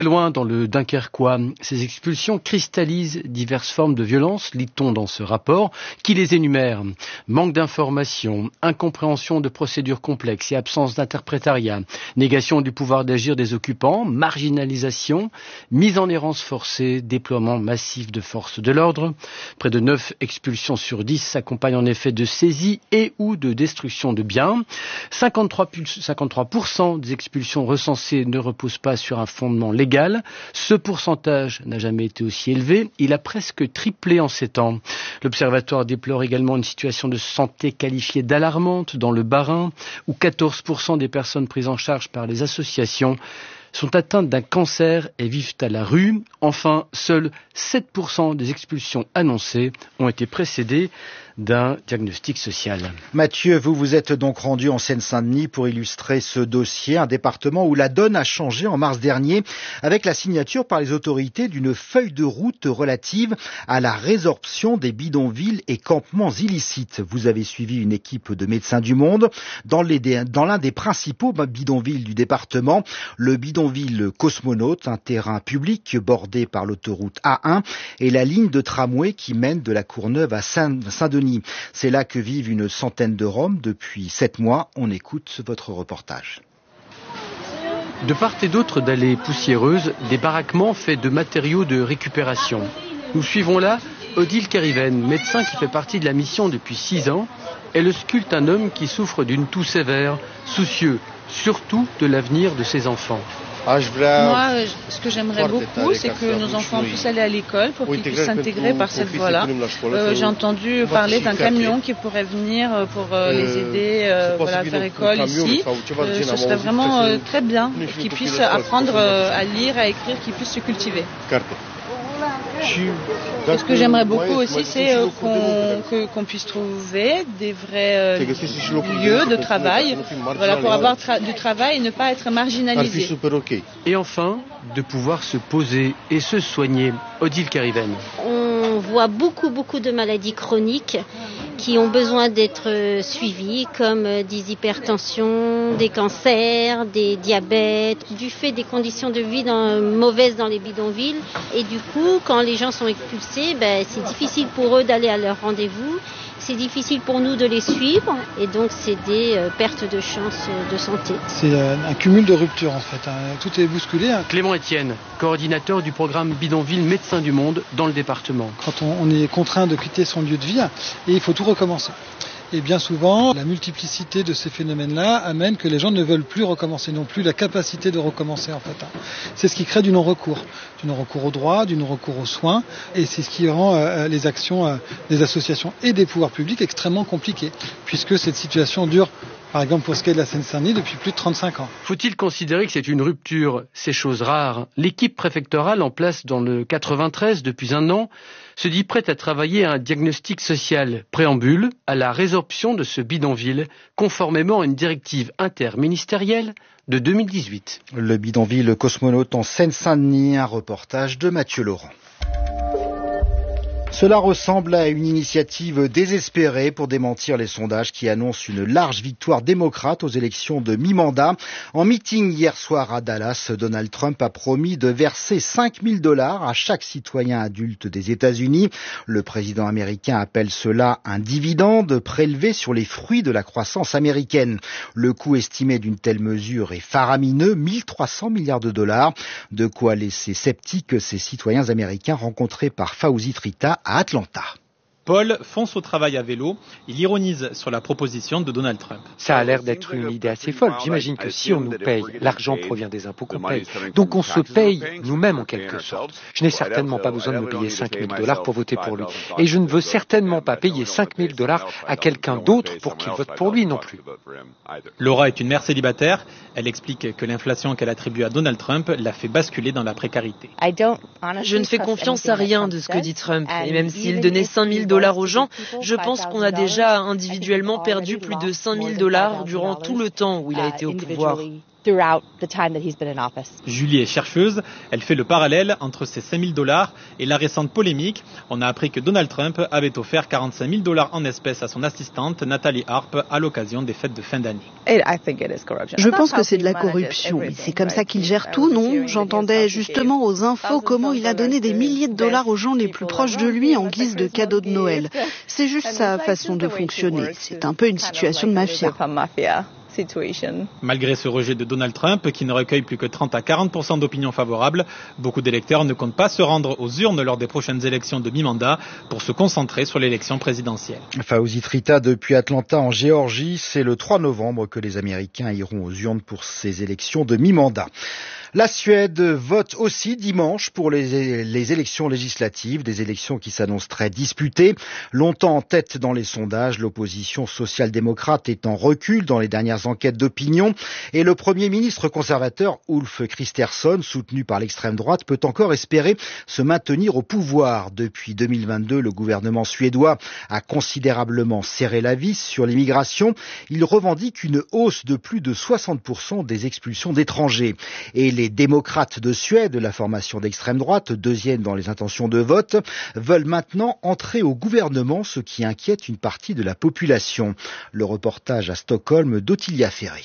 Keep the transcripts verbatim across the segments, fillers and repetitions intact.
Loin dans le Dunkerquois, ces expulsions cristallisent diverses formes de violence, lit-on dans ce rapport, qui les énumère. Manque d'informations, incompréhension de procédures complexes et absence d'interprétariat, négation du pouvoir d'agir des occupants, marginalisation, mise en errance forcée, déploiement massif de forces de l'ordre. Près de neuf expulsions sur dix s'accompagnent en effet de saisies et ou de destruction de biens. cinquante-trois pour cent des expulsions recensées ne reposent pas sur un fondement légal. Ce pourcentage n'a jamais été aussi élevé. Il a presque triplé en sept ans. L'Observatoire déplore également une situation de santé qualifiée d'alarmante dans le Bas-Rhin, où quatorze pour cent des personnes prises en charge par les associations sont atteintes d'un cancer et vivent à la rue. Enfin, seuls sept pour cent des expulsions annoncées ont été précédées d'un diagnostic social. Mathieu, vous vous êtes donc rendu en Seine-Saint-Denis pour illustrer ce dossier, un département où la donne a changé en mars dernier avec la signature par les autorités d'une feuille de route relative à la résorption des bidonvilles et campements illicites. Vous avez suivi une équipe de Médecins du Monde dans, les, dans l'un des principaux bidonvilles du département, le bidonville Cosmonaute, un terrain public bordé par l'autoroute A un et la ligne de tramway qui mène de la Courneuve à Saint-Denis. C'est là que vivent une centaine de Roms depuis sept mois. On écoute votre reportage. De part et d'autre d'allées poussiéreuses, des baraquements faits de matériaux de récupération. Nous suivons là Odile Keriven, médecin qui fait partie de la mission depuis six ans. Elle ausculte un homme qui souffre d'une toux sévère, soucieux surtout de l'avenir de ses enfants. Moi, ce que j'aimerais beaucoup, c'est que nos enfants puissent aller à l'école pour qu'ils puissent s'intégrer par cette voie-là. Euh, j'ai entendu parler d'un camion qui pourrait venir pour euh, les aider euh, voilà, à faire école ici. Euh, ce serait vraiment euh, très bien qu'ils puissent apprendre euh, à lire, à écrire, qu'ils puissent se cultiver. Et ce que j'aimerais beaucoup aussi, c'est euh, qu'on, que, qu'on puisse trouver des vrais euh, lieux de travail, voilà, pour avoir tra- du travail et ne pas être marginalisé. Et enfin, de pouvoir se poser et se soigner. Odile Keriven. On voit beaucoup, beaucoup de maladies chroniques qui ont besoin d'être suivies, comme des hypertensions, des cancers, des diabètes, du fait des conditions de vie dans, mauvaises dans les bidonvilles. Et du coup, quand les gens sont expulsés, ben, c'est difficile pour eux d'aller à leur rendez-vous. C'est difficile pour nous de les suivre et donc c'est des euh, pertes de chances de santé. C'est euh, un cumul de ruptures en fait, hein. Tout est bousculé. Hein. Clément Etienne, coordinateur du programme Bidonville Médecins du Monde dans le département. Quand on, on est contraint de quitter son lieu de vie et il faut tout recommencer. Et bien souvent, la multiplicité de ces phénomènes-là amène que les gens ne veulent plus recommencer, n'ont plus la capacité de recommencer en fait. C'est ce qui crée du non-recours, du non-recours au droit, du non-recours aux soins, et c'est ce qui rend euh, les actions euh, des associations et des pouvoirs publics extrêmement compliquées, puisque cette situation dure, par exemple pour ce qui est de la Seine-Saint-Denis, depuis plus de trente-cinq ans. Faut-il considérer que c'est une rupture? C'est chose rare. L'équipe préfectorale en place dans le quatre-vingt-treize depuis un an se dit prête à travailler à un diagnostic social. Préambule à la résorption de ce bidonville, conformément à une directive interministérielle de deux mille dix-huit. Le bidonville Cosmonaute en Seine-Saint-Denis, un reportage de Mathieu Laurent. Cela ressemble à une initiative désespérée pour démentir les sondages qui annoncent une large victoire démocrate aux élections de mi-mandat. En meeting hier soir à Dallas, Donald Trump a promis de verser cinq mille dollars à chaque citoyen adulte des États-Unis. Le président américain appelle cela un dividende prélevé sur les fruits de la croissance américaine. Le coût estimé d'une telle mesure est faramineux, mille trois cents milliards de dollars. De quoi laisser sceptiques ces citoyens américains rencontrés par Fawzi Trita à Atlanta. Paul fonce au travail à vélo. Il ironise sur la proposition de Donald Trump. Ça a l'air d'être une idée assez folle. J'imagine que si on nous paye, l'argent provient des impôts qu'on paye. Donc on se paye nous-mêmes en quelque sorte. Je n'ai certainement pas besoin de me payer cinq mille dollars pour voter pour lui. Et je ne veux certainement pas payer cinq mille dollars à quelqu'un d'autre pour qu'il vote pour lui non plus. Laura est une mère célibataire. Elle explique que l'inflation qu'elle attribue à Donald Trump l'a fait basculer dans la précarité. Je ne fais confiance à rien de ce que dit Trump. Et même s'il donnait cinq mille dollars aux gens, je pense qu'on a déjà individuellement perdu plus de cinq mille dollars durant tout le temps où il a été au pouvoir. Julie est chercheuse, elle fait le parallèle entre ces cinq mille dollars et la récente polémique. On a appris que Donald Trump avait offert quarante-cinq mille dollars en espèces à son assistante Natalie Harp à l'occasion des fêtes de fin d'année. Je pense que c'est de la corruption. C'est comme ça qu'il gère tout, non? J'entendais justement aux infos comment il a donné des milliers de dollars aux gens les plus proches de lui en guise de cadeau de Noël. C'est juste sa façon de fonctionner. C'est un peu une situation de mafia. Malgré ce rejet de Donald Trump, qui ne recueille plus que trente à quarante pour cent d'opinions favorables, beaucoup d'électeurs ne comptent pas se rendre aux urnes lors des prochaines élections de mi-mandat pour se concentrer sur l'élection présidentielle. Fauzi Trita depuis Atlanta en Géorgie, c'est le trois novembre que les Américains iront aux urnes pour ces élections de mi-mandat. La Suède vote aussi dimanche pour les, les élections législatives, des élections qui s'annoncent très disputées. Longtemps en tête dans les sondages, l'opposition social-démocrate est en recul dans les dernières enquêtes d'opinion. Et le Premier ministre conservateur Ulf Kristersson, soutenu par l'extrême droite, peut encore espérer se maintenir au pouvoir. Depuis deux mille vingt-deux, le gouvernement suédois a considérablement serré la vis sur l'immigration. Il revendique une hausse de plus de soixante pour cent des expulsions d'étrangers. Et les Les démocrates de Suède, la formation d'extrême droite, deuxième dans les intentions de vote, veulent maintenant entrer au gouvernement, ce qui inquiète une partie de la population. Le reportage à Stockholm d'Ottilia Ferré.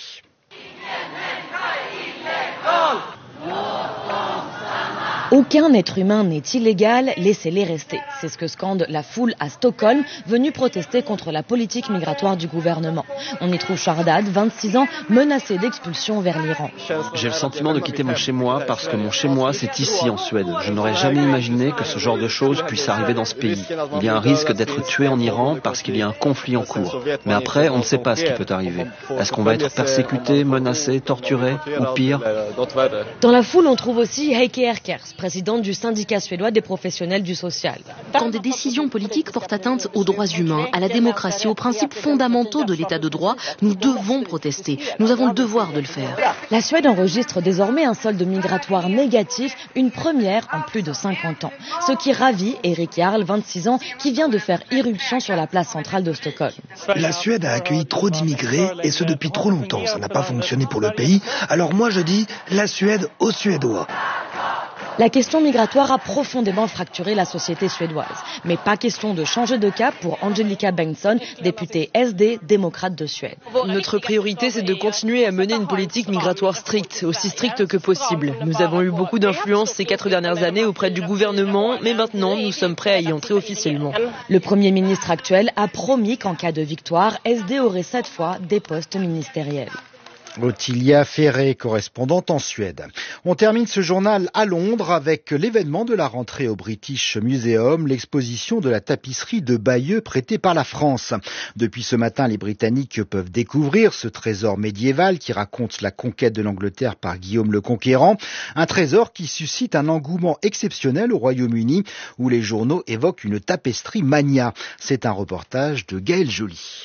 Aucun être humain n'est illégal, laissez-les rester. C'est ce que scande la foule à Stockholm, venue protester contre la politique migratoire du gouvernement. On y trouve Shardad, vingt-six ans, menacé d'expulsion vers l'Iran. J'ai le sentiment de quitter mon chez-moi parce que mon chez-moi, c'est ici en Suède. Je n'aurais jamais imaginé que ce genre de choses puisse arriver dans ce pays. Il y a un risque d'être tué en Iran parce qu'il y a un conflit en cours. Mais après, on ne sait pas ce qui peut arriver. Est-ce qu'on va être persécuté, menacé, torturé ou pire? Dans la foule, on trouve aussi Heikki Erkers, présidente du syndicat suédois des professionnels du social. Quand des décisions politiques portent atteinte aux droits humains, à la démocratie, aux principes fondamentaux de l'état de droit, nous devons protester. Nous avons le devoir de le faire. La Suède enregistre désormais un solde migratoire négatif, une première en plus de cinquante ans. Ce qui ravit Erik Jarl, vingt-six ans, qui vient de faire irruption sur la place centrale de Stockholm. La Suède a accueilli trop d'immigrés et ce depuis trop longtemps. Ça n'a pas fonctionné pour le pays. Alors moi je dis la Suède aux Suédois. La question migratoire a profondément fracturé la société suédoise. Mais pas question de changer de cap pour Angelica Bengtsson, députée S D, démocrate de Suède. Notre priorité, c'est de continuer à mener une politique migratoire stricte, aussi stricte que possible. Nous avons eu beaucoup d'influence ces quatre dernières années auprès du gouvernement, mais maintenant, nous sommes prêts à y entrer officiellement. Le Premier ministre actuel a promis qu'en cas de victoire, S D aurait cette fois des postes ministériels. Ottilia Ferré, correspondante en Suède. On termine ce journal à Londres avec l'événement de la rentrée au British Museum, l'exposition de la tapisserie de Bayeux prêtée par la France. Depuis ce matin, les Britanniques peuvent découvrir ce trésor médiéval qui raconte la conquête de l'Angleterre par Guillaume le Conquérant. Un trésor qui suscite un engouement exceptionnel au Royaume-Uni où les journaux évoquent une tapisserie mania. C'est un reportage de Gaël Joly.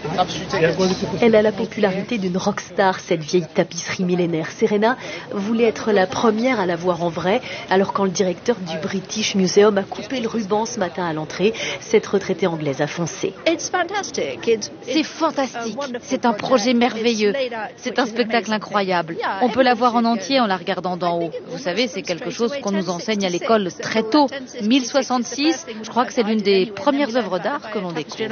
Elle a la popularité d'une rockstar, cette vieille tapisserie millénaire. Serena voulait être la première à la voir en vrai, alors quand le directeur du British Museum a coupé le ruban ce matin à l'entrée, cette retraitée anglaise a foncé. C'est fantastique, c'est un projet merveilleux, c'est un spectacle incroyable. On peut la voir en entier en la regardant d'en haut. Vous savez, c'est quelque chose qu'on nous enseigne à l'école très tôt. mille soixante-six, je crois que c'est l'une des premières œuvres d'art que l'on découvre.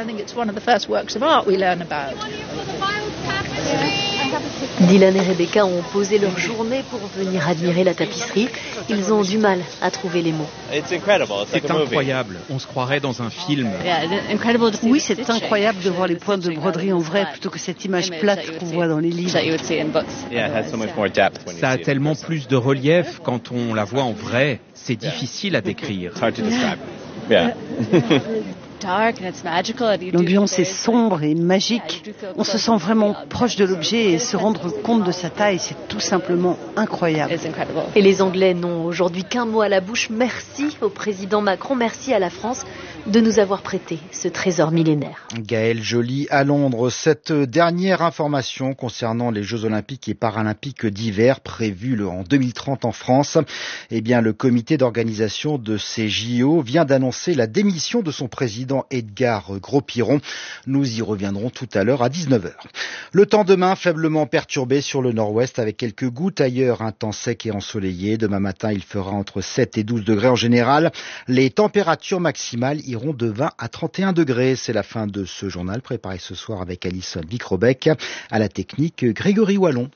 Dylan et Rebecca ont posé leur journée pour venir admirer la tapisserie. Ils ont du mal à trouver les mots. C'est incroyable, on se croirait dans un film. Oui, c'est incroyable de voir les points de broderie en vrai plutôt que cette image plate qu'on voit dans les livres. Ça a tellement plus de relief quand on la voit en vrai, c'est difficile à décrire. L'ambiance est sombre et magique. On se sent vraiment proche de l'objet et se rendre compte de sa taille, c'est tout simplement incroyable. Et les Anglais n'ont aujourd'hui qu'un mot à la bouche. Merci au président Macron, merci à la France de nous avoir prêté ce trésor millénaire. Gaëlle Joly à Londres. Cette dernière information concernant les Jeux Olympiques et Paralympiques d'hiver prévus en deux mille trente en France, eh bien, le comité d'organisation de ces J O vient d'annoncer la démission de son président Edgar Gros-Piron. Nous y reviendrons tout à l'heure à dix-neuf heures. Le temps demain faiblement perturbé sur le nord-ouest avec quelques gouttes ailleurs, un temps sec et ensoleillé. Demain matin, il fera entre sept et douze degrés en général. Les températures maximales iront de vingt à trente et un degrés. C'est la fin de ce journal préparé ce soir avec Alison Vicrobec. À la technique, Grégory Wallon.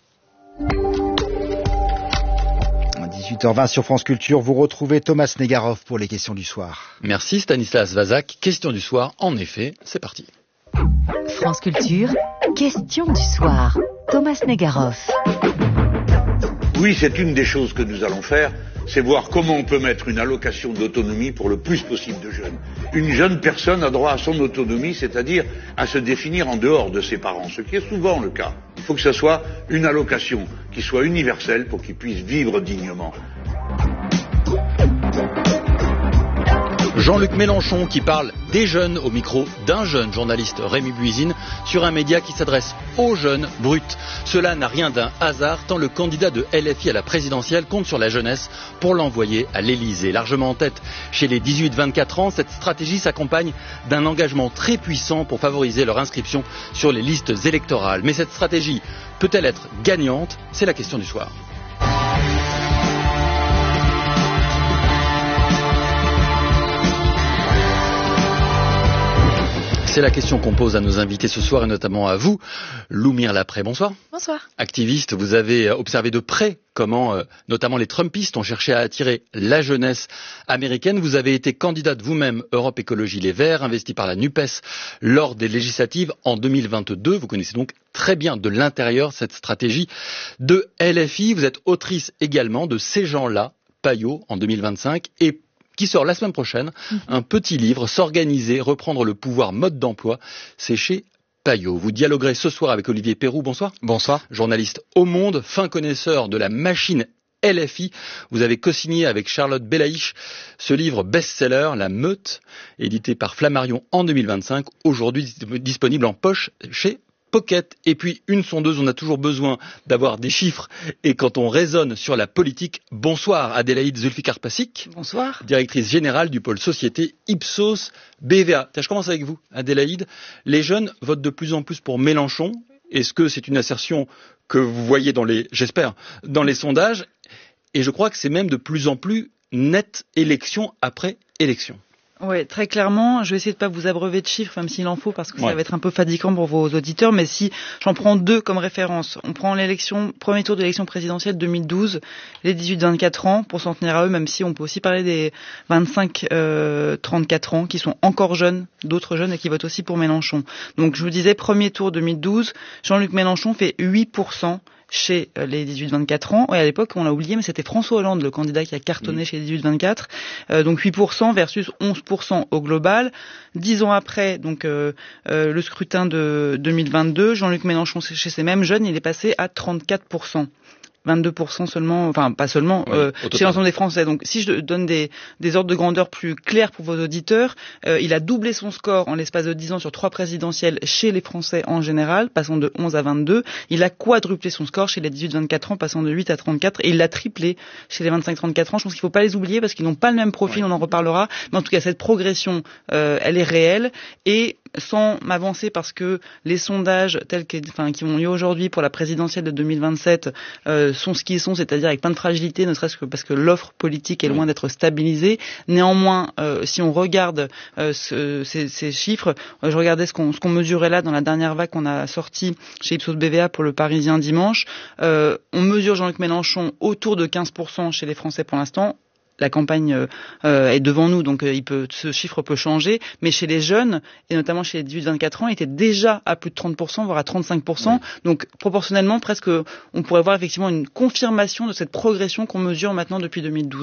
dix-huit heures vingt sur France Culture, vous retrouvez Thomas Negaroff pour les questions du soir. Merci Stanislas Vazak. Question du soir, en effet, c'est parti. France Culture, question du soir. Thomas Negaroff. Oui, c'est une des choses que nous allons faire, c'est voir comment on peut mettre une allocation d'autonomie pour le plus possible de jeunes. Une jeune personne a droit à son autonomie, c'est-à-dire à se définir en dehors de ses parents, ce qui est souvent le cas. Il faut que ce soit une allocation qui soit universelle pour qu'ils puissent vivre dignement. Jean-Luc Mélenchon qui parle des jeunes au micro d'un jeune journaliste, Rémi Buisine, sur un média qui s'adresse aux jeunes bruts. Cela n'a rien d'un hasard tant le candidat de L F I à la présidentielle compte sur la jeunesse pour l'envoyer à l'Élysée. Largement en tête chez les dix-huit vingt-quatre ans, cette stratégie s'accompagne d'un engagement très puissant pour favoriser leur inscription sur les listes électorales. Mais cette stratégie peut-elle être gagnante? C'est la question du soir. C'est la question qu'on pose à nos invités ce soir et notamment à vous, Loumire Lapré. Bonsoir. Bonsoir. Activiste, vous avez observé de près comment euh, notamment les Trumpistes ont cherché à attirer la jeunesse américaine. Vous avez été candidate vous-même Europe Écologie Les Verts, investie par la NUPES lors des législatives en deux mille vingt-deux. Vous connaissez donc très bien de l'intérieur cette stratégie de L F I. Vous êtes autrice également de Ces gens-là, Payot en deux mille vingt-cinq et qui sort la semaine prochaine, mmh. un petit livre, S'organiser, reprendre le pouvoir, mode d'emploi, c'est chez Payot. Vous dialoguerez ce soir avec Olivier Perroux, bonsoir. Bonsoir. Journaliste au Monde, fin connaisseur de la machine L F I. Vous avez co-signé avec Charlotte Belaïch ce livre best-seller, La Meute, édité par Flammarion en deux mille vingt-cinq, aujourd'hui disponible en poche chez Pocket. Et puis une sondeuse, on a toujours besoin d'avoir des chiffres et quand on raisonne sur la politique. Bonsoir Adélaïde Zulfikar-Pasik. Bonsoir. Directrice générale du pôle société Ipsos B V A. Tiens, je commence avec vous Adélaïde. Les jeunes votent de plus en plus pour Mélenchon. Est-ce que c'est une assertion que vous voyez dans les, j'espère, dans les sondages? Et je crois que c'est même de plus en plus net élection après élection. Oui, très clairement, je vais essayer de pas vous abreuver de chiffres, même s'il en faut, parce que ouais. ça va être un peu fatigant pour vos auditeurs, mais si j'en prends deux comme référence, on prend l'élection, premier tour de l'élection présidentielle deux mille douze, les dix-huit vingt-quatre ans, pour s'en tenir à eux, même si on peut aussi parler des vingt-cinq trente-quatre ans, qui sont encore jeunes, d'autres jeunes, et qui votent aussi pour Mélenchon. Donc je vous disais, premier tour deux mille douze, Jean-Luc Mélenchon fait huit pour cent chez les dix-huit vingt-quatre ans. Et à l'époque, on l'a oublié, mais c'était François Hollande, le candidat qui a cartonné mmh. chez les dix-huit vingt-quatre. Euh, donc huit pour cent versus onze pour cent au global. Dix ans après, donc euh, euh, le scrutin de deux mille vingt-deux, Jean-Luc Mélenchon, chez ces mêmes jeunes, il est passé à trente-quatre pour cent. vingt-deux pour cent seulement, enfin pas seulement, oui, euh, chez l'ensemble des Français. Donc si je donne des, des ordres de grandeur plus clairs pour vos auditeurs, euh, il a doublé son score en l'espace de dix ans sur trois présidentielles chez les Français en général, passant de onze à vingt-deux. Il a quadruplé son score chez les dix-huit vingt-quatre ans, passant de huit à trente-quatre. Et il l'a triplé chez les vingt-cinq trente-quatre ans. Je pense qu'il ne faut pas les oublier parce qu'ils n'ont pas le même profil, oui. on en reparlera. Mais en tout cas, cette progression, euh, elle est réelle. Et sans m'avancer parce que les sondages tels que, enfin, qui ont lieu aujourd'hui pour la présidentielle de deux mille vingt-sept euh, sont ce qu'ils sont, c'est-à-dire avec plein de fragilité, ne serait-ce que parce que l'offre politique est loin d'être stabilisée. Néanmoins, euh, si on regarde euh, ce, ces, ces chiffres, euh, je regardais ce qu'on, ce qu'on mesurait là dans la dernière vague qu'on a sortie chez Ipsos B V A pour le Parisien dimanche. Euh, on mesure Jean-Luc Mélenchon autour de quinze pour cent chez les Français pour l'instant. La campagne euh, est devant nous, donc euh, il peut, ce chiffre peut changer. Mais chez les jeunes, et notamment chez les dix-huit vingt-quatre ans, il était déjà à plus de trente pour cent, voire à trente-cinq pour cent. Oui. Donc proportionnellement, presque, on pourrait voir effectivement une confirmation de cette progression qu'on mesure maintenant depuis deux mille douze.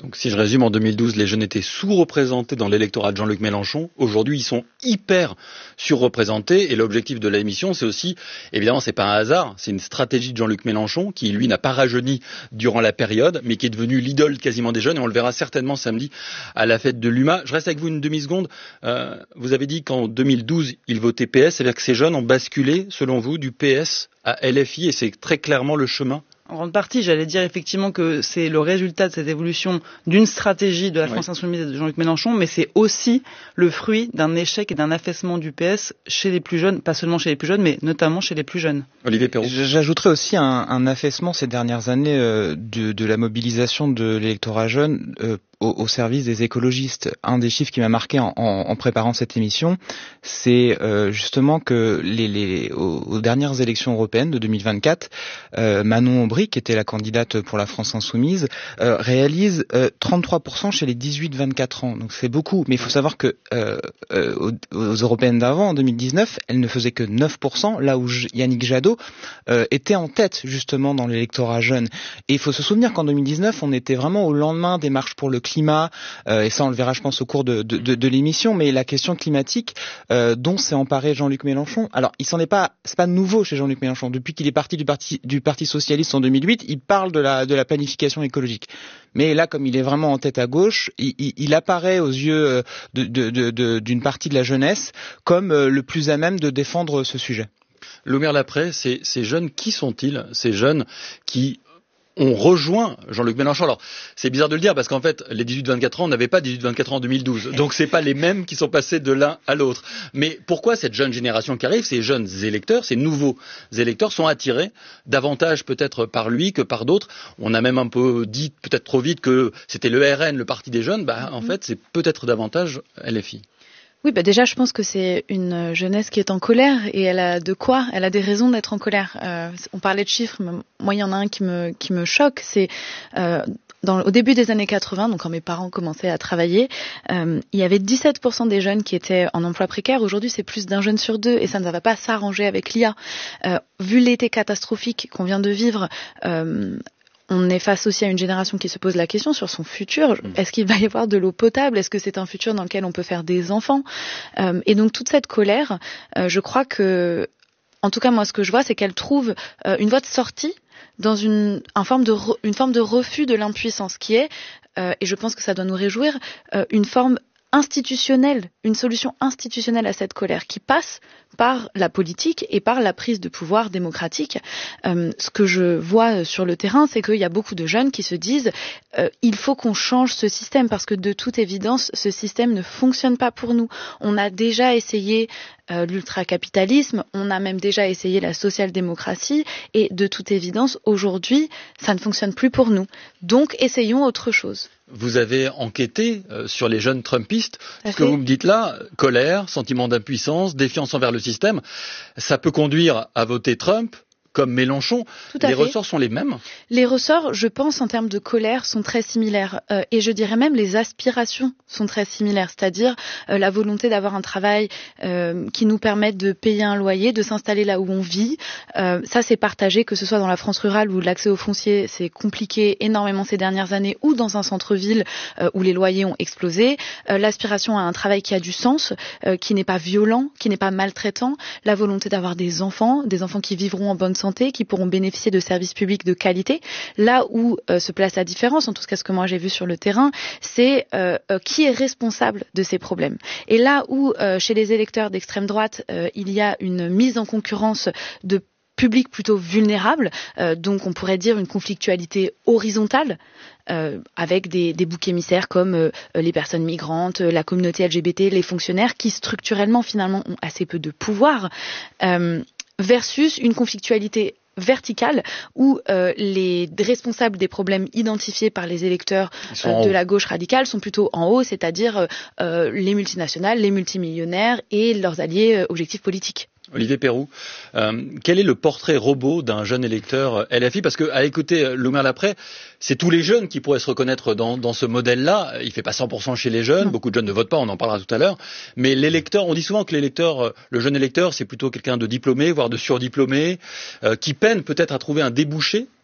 Donc si je résume, en deux mille douze, les jeunes étaient sous-représentés dans l'électorat de Jean-Luc Mélenchon. Aujourd'hui, ils sont hyper surreprésentés. Et l'objectif de l'émission, c'est aussi, évidemment, c'est pas un hasard, c'est une stratégie de Jean-Luc Mélenchon qui, lui, n'a pas rajeuni durant la période, mais qui est devenu l'idole quasiment des jeunes. Et on le verra certainement samedi à la fête de l'U M A. Je reste avec vous une demi-seconde. Euh, vous avez dit qu'en deux mille douze, ils votaient P S. C'est-à-dire que ces jeunes ont basculé, selon vous, du P S à L F I, et c'est très clairement le chemin? En grande partie, j'allais dire effectivement que c'est le résultat de cette évolution d'une stratégie de la France oui. Insoumise et de Jean-Luc Mélenchon, mais c'est aussi le fruit d'un échec et d'un affaissement du P S chez les plus jeunes, pas seulement chez les plus jeunes, mais notamment chez les plus jeunes. Olivier Perrault. J'ajouterais aussi un, un affaissement ces dernières années euh, de, de la mobilisation de l'électorat jeune euh, au, au service des écologistes. Un des chiffres qui m'a marqué en, en, en préparant cette émission, c'est euh, justement que les, les, aux, aux dernières élections européennes de deux mille vingt-quatre, euh, Manon Aubry, qui était la candidate pour la France Insoumise, euh, réalise euh, trente-trois pour cent chez les dix-huit vingt-quatre ans. Donc c'est beaucoup, mais il faut savoir que euh, euh, aux, aux européennes d'avant, en deux mille dix-neuf, elle ne faisait que neuf pour cent, là où Yannick Jadot euh, était en tête justement dans l'électorat jeune. Et il faut se souvenir qu'en deux mille dix-neuf, on était vraiment au lendemain des marches pour le climat, euh, et ça on le verra je pense au cours de, de, de, de l'émission, mais la question climatique euh, dont s'est emparé Jean-Luc Mélenchon, alors il s'en est pas, c'est pas nouveau chez Jean-Luc Mélenchon, depuis qu'il est parti du parti, du parti socialiste en deux mille huit, il parle de la, de la planification écologique. Mais là, comme il est vraiment en tête à gauche, il, il, il apparaît aux yeux de, de, de, de, d'une partie de la jeunesse comme le plus à même de défendre ce sujet. Lomer Lapré, ces, ces jeunes, qui sont-ils? Ces jeunes qui ont rejoint Jean-Luc Mélenchon. Alors, c'est bizarre de le dire parce qu'en fait, les dix-huit vingt-quatre ans, on n'avait pas dix-huit vingt-quatre ans en deux mille douze. Donc, c'est pas les mêmes qui sont passés de l'un à l'autre. Mais pourquoi cette jeune génération qui arrive, ces jeunes électeurs, ces nouveaux électeurs sont attirés davantage peut-être par lui que par d'autres? On a même un peu dit, peut-être trop vite, que c'était le R N, le parti des jeunes. Bah, en fait, c'est peut-être davantage L F I. Oui, bah déjà, je pense que c'est une jeunesse qui est en colère et elle a de quoi, elle a des raisons d'être en colère. Euh, on parlait de chiffres, mais moi, il y en a un qui me qui me choque, c'est euh, dans, au début des années quatre-vingts, donc quand mes parents commençaient à travailler, euh, il y avait dix-sept pour cent des jeunes qui étaient en emploi précaire. Aujourd'hui, c'est plus d'un jeune sur deux et ça ne va pas s'arranger avec l'I A. Euh, vu l'été catastrophique qu'on vient de vivre, euh, on est face aussi à une génération qui se pose la question sur son futur. Est-ce qu'il va y avoir de l'eau potable? Est-ce que c'est un futur dans lequel on peut faire des enfants? euh, Et donc toute cette colère, euh, je crois que, en tout cas moi ce que je vois, c'est qu'elle trouve euh, une voie de sortie dans une, un forme de re, une forme de refus de l'impuissance qui est, euh, et je pense que ça doit nous réjouir, euh, une forme institutionnelle, une solution institutionnelle à cette colère qui passe par la politique et par la prise de pouvoir démocratique. Euh, ce que je vois sur le terrain, c'est qu'il y a beaucoup de jeunes qui se disent euh, il faut qu'on change ce système parce que de toute évidence, ce système ne fonctionne pas pour nous. On a déjà essayé euh, l'ultracapitalisme, on a même déjà essayé la social-démocratie et de toute évidence, aujourd'hui, ça ne fonctionne plus pour nous. Donc, essayons autre chose. Vous avez enquêté euh, sur les jeunes trumpistes. Ce que vous me dites là, colère, sentiment d'impuissance, défiance envers le système, ça peut conduire à voter Trump comme Mélenchon. Les ressorts sont les mêmes? Les ressorts, je pense, en termes de colère, sont très similaires. Euh, et je dirais même les aspirations sont très similaires. C'est-à-dire euh, la volonté d'avoir un travail euh, qui nous permette de payer un loyer, de s'installer là où on vit. Euh, ça, c'est partagé, que ce soit dans la France rurale où l'accès au foncier, c'est compliqué énormément ces dernières années, ou dans un centre-ville euh, où les loyers ont explosé. Euh, l'aspiration à un travail qui a du sens, euh, qui n'est pas violent, qui n'est pas maltraitant. La volonté d'avoir des enfants, des enfants qui vivront en bonne santé, qui pourront bénéficier de services publics de qualité. Là où euh, se place la différence, en tout cas ce que moi j'ai vu sur le terrain, c'est euh, euh, qui est responsable de ces problèmes. Et là où euh, chez les électeurs d'extrême droite, euh, il y a une mise en concurrence de publics plutôt vulnérables, euh, donc on pourrait dire une conflictualité horizontale, Euh, avec des, des boucs émissaires comme euh, les personnes migrantes, euh, la communauté L G B T, les fonctionnaires qui structurellement finalement ont assez peu de pouvoir, euh, versus une conflictualité verticale où euh, les responsables des problèmes identifiés par les électeurs euh, de la gauche radicale sont plutôt en haut, c'est-à-dire euh, les multinationales, les multimillionnaires et leurs alliés euh, objectifs politiques. Olivier Perrault, euh, quel est le portrait robot d'un jeune électeur L F I? Parce qu'à écouter Lomer Lapré, c'est tous les jeunes qui pourraient se reconnaître dans, dans ce modèle-là. Il ne fait pas cent pour cent chez les jeunes, non. Beaucoup de jeunes ne votent pas, on en parlera tout à l'heure. Mais l'électeur, on dit souvent que l'électeur, le jeune électeur, c'est plutôt quelqu'un de diplômé, voire de surdiplômé, euh, qui peine peut-être à trouver un débouché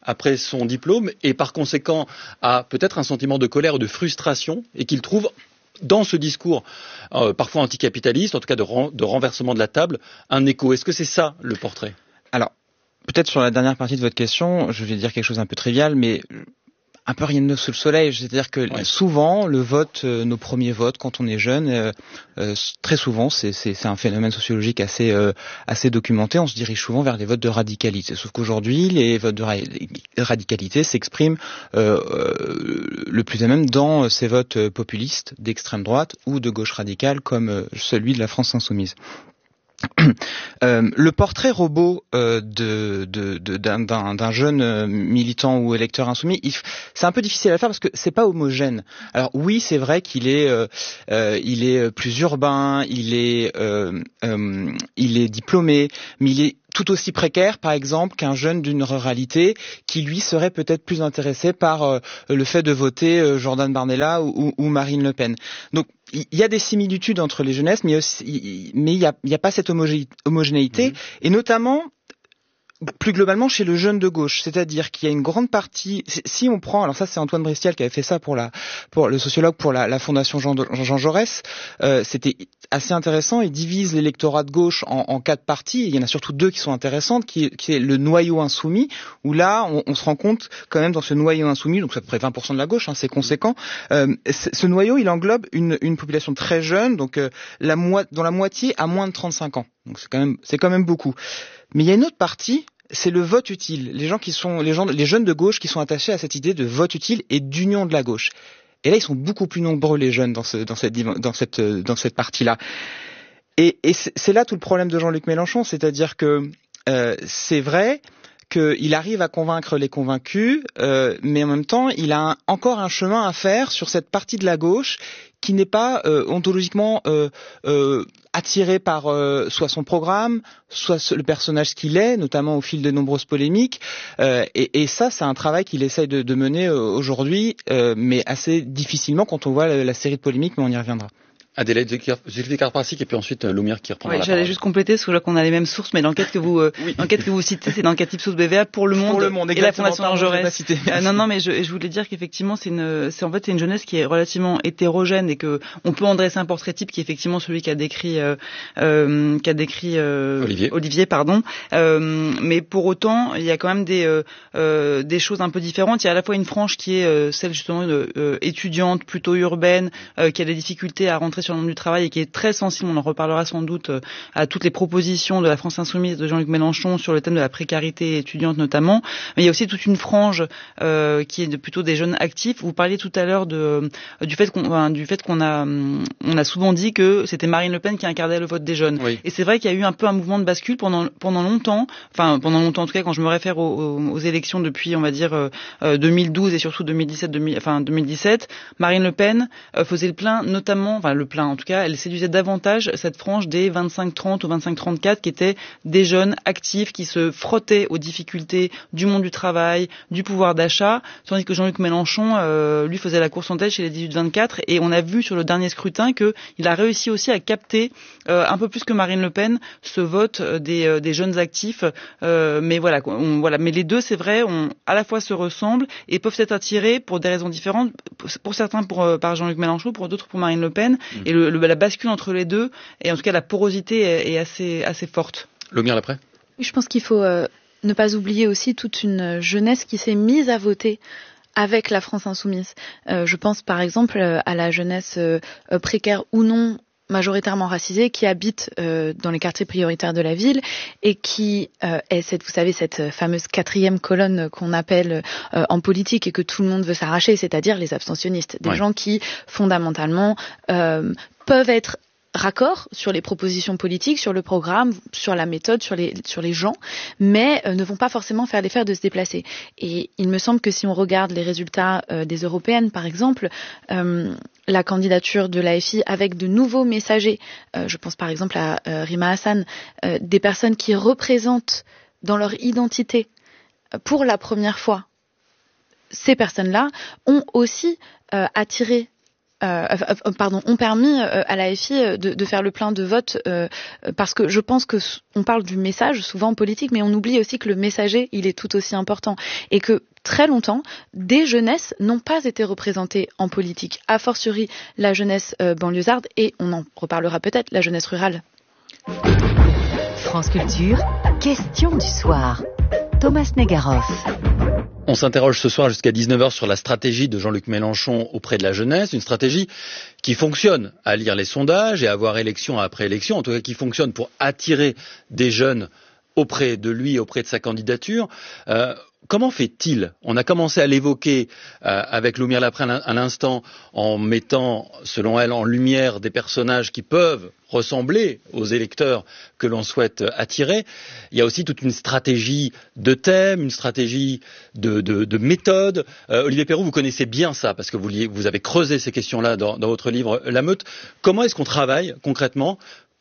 après son diplôme et par conséquent a peut-être un sentiment de colère ou de frustration et qu'il trouve dans ce discours euh, parfois anticapitaliste, en tout cas de, ren- de renversement de la table, un écho. Est-ce que c'est ça le portrait ? Alors, peut-être sur la dernière partie de votre question, je vais dire quelque chose un peu trivial, mais un peu rien de neuf sous le soleil. C'est-à-dire que ouais. souvent, le vote, euh, nos premiers votes, quand on est jeune, euh, euh, très souvent, c'est, c'est, c'est un phénomène sociologique assez, euh, assez documenté. On se dirige souvent vers les votes de radicalité. Sauf qu'aujourd'hui, les votes de ra- radicalité s'expriment euh, euh, le plus à même dans ces votes populistes d'extrême droite ou de gauche radicale, comme euh, celui de la France insoumise. Euh, le portrait robot euh, de, de, de, d'un, d'un, d'un jeune euh, militant ou électeur insoumis, il, c'est un peu difficile à faire parce que c'est pas homogène. Alors oui, c'est vrai qu'il est, euh, euh, il est plus urbain, il est, euh, euh, il est diplômé, mais il est tout aussi précaire, par exemple, qu'un jeune d'une ruralité qui, lui, serait peut-être plus intéressé par euh, le fait de voter euh, Jordan Bardella ou, ou, ou Marine Le Pen. Donc, il y a des similitudes entre les jeunesses, mais il n'y a, y a pas cette homogé- homogénéité, mmh. et notamment plus globalement chez le jeune de gauche, c'est-à-dire qu'il y a une grande partie, si on prend, alors ça c'est Antoine Bristial qui avait fait ça pour la, pour le sociologue pour la, la fondation Jean, Jean Jaurès, euh, c'était assez intéressant. Il divise l'électorat de gauche en, en quatre parties, et il y en a surtout deux qui sont intéressantes, qui, qui est le noyau insoumis, où là on, on se rend compte quand même dans ce noyau insoumis, donc c'est à peu près vingt pour cent de la gauche, hein, c'est conséquent. Euh, ce noyau il englobe une, une population très jeune, donc euh, la mo- dont la moitié a moins de trente-cinq ans, donc c'est quand même, c'est quand même beaucoup. Mais il y a une autre partie, c'est le vote utile. Les gens qui sont, les gens, les jeunes de gauche qui sont attachés à cette idée de vote utile et d'union de la gauche. Et là, ils sont beaucoup plus nombreux, les jeunes, dans ce, dans cette, dans cette, dans cette partie-là. Et, et c'est, c'est là tout le problème de Jean-Luc Mélenchon, c'est-à-dire que euh, c'est vrai qu'il arrive à convaincre les convaincus, euh, mais en même temps, il a un, encore un chemin à faire sur cette partie de la gauche qui n'est pas euh, ontologiquement euh, euh, attiré par euh, soit son programme, soit le personnage qu'il est, notamment au fil de nombreuses polémiques. Euh, et, et ça, c'est un travail qu'il essaye de, de mener euh, aujourd'hui, euh, mais assez difficilement quand on voit la, la série de polémiques, mais on y reviendra. Adélaïde Zulfikar-Parsik et puis ensuite euh, Loumière qui reprendra oui, la j'allais parole. juste compléter, parce que là qu'on a les mêmes sources, mais l'enquête que vous, euh, oui. l'enquête que vous citez, c'est l'enquête Ipsos B V A pour Le Monde, pour le monde et la Fondation Jean Jaurès. Euh, non, non, mais je, je voulais dire qu'effectivement, c'est une, c'est en fait c'est une jeunesse qui est relativement hétérogène et que on peut en dresser un portrait type qui est effectivement celui qu'a décrit, euh, euh, qu'a décrit euh, Olivier. Olivier, pardon. Euh, mais pour autant, il y a quand même des, euh, euh, des choses un peu différentes. Il y a à la fois une frange qui est euh, celle justement de, euh, étudiante, plutôt urbaine, euh, qui a des difficultés à rentrer sur le monde du travail et qui est très sensible, on en reparlera sans doute, à toutes les propositions de la France Insoumise de Jean-Luc Mélenchon sur le thème de la précarité étudiante notamment. Mais il y a aussi toute une frange euh, qui est de, plutôt des jeunes actifs. Vous parliez tout à l'heure de, du fait qu'on, enfin, du fait qu'on a, on a souvent dit que c'était Marine Le Pen qui incarnait le vote des jeunes. Oui. Et c'est vrai qu'il y a eu un peu un mouvement de bascule pendant, pendant longtemps, enfin pendant longtemps en tout cas quand je me réfère aux, aux, aux élections depuis, on va dire, euh, deux mille douze et surtout deux mille dix-sept, deux mille, enfin deux mille dix-sept, Marine Le Pen euh, faisait le plein, notamment, enfin le plein en tout cas, elle séduisait davantage cette frange des vingt-cinq trente ou vingt-cinq trente-quatre qui étaient des jeunes actifs qui se frottaient aux difficultés du monde du travail, du pouvoir d'achat, tandis que Jean-Luc Mélenchon, euh, lui, faisait la course en tête chez les dix-huit vingt-quatre, et on a vu sur le dernier scrutin qu'il a réussi aussi à capter euh, un peu plus que Marine Le Pen ce vote des, euh, des jeunes actifs. Euh, mais voilà, on, voilà, mais les deux, c'est vrai, on, à la fois se ressemblent et peuvent être attirés pour des raisons différentes. Pour certains, pour, euh, par Jean-Luc Mélenchon, pour d'autres, pour Marine Le Pen. Mmh. Et le, le la bascule entre les deux, et en tout cas la porosité est, est assez, assez forte. Loumière l'après. Je pense qu'il faut euh, ne pas oublier aussi toute une jeunesse qui s'est mise à voter avec la France Insoumise. Euh, je pense par exemple à la jeunesse euh, précaire ou non, majoritairement racisée, qui habite euh, dans les quartiers prioritaires de la ville et qui euh, est cette, vous savez, cette fameuse quatrième colonne qu'on appelle euh, en politique et que tout le monde veut s'arracher, c'est-à-dire les abstentionnistes, des ouais. gens qui fondamentalement euh, peuvent être raccord sur les propositions politiques, sur le programme, sur la méthode, sur les, sur les gens, mais euh, ne vont pas forcément faire l'effort de se déplacer. Et il me semble que si on regarde les résultats euh, des européennes, par exemple, euh, la candidature de l'A F I avec de nouveaux messagers, euh, je pense par exemple à euh, Rima Hassan, euh, des personnes qui représentent dans leur identité euh, pour la première fois, ces personnes-là ont aussi euh, attiré euh, euh, pardon, ont permis euh, à l'A F I de, de faire le plein de vote euh, parce que je pense que on parle du message souvent en politique, mais on oublie aussi que le messager, il est tout aussi important et que très longtemps, des jeunesses n'ont pas été représentées en politique, a fortiori la jeunesse euh, banlieusarde et on en reparlera peut-être, la jeunesse rurale. France Culture, question du soir. Thomas Negaroff. On s'interroge ce soir jusqu'à dix-neuf heures sur la stratégie de Jean-Luc Mélenchon auprès de la jeunesse, une stratégie qui fonctionne à lire les sondages et à voir élection après élection, en tout cas qui fonctionne pour attirer des jeunes auprès de lui, auprès de sa candidature. Euh, Comment fait-il? On a commencé à l'évoquer euh, avec Loumière Lapré à l'instant en mettant, selon elle, en lumière des personnages qui peuvent ressembler aux électeurs que l'on souhaite attirer. Il y a aussi toute une stratégie de thème, une stratégie de, de, de méthode. Euh, Olivier Perroux, vous connaissez bien ça parce que vous, vous avez creusé ces questions-là dans, dans votre livre La Meute. Comment est-ce qu'on travaille concrètement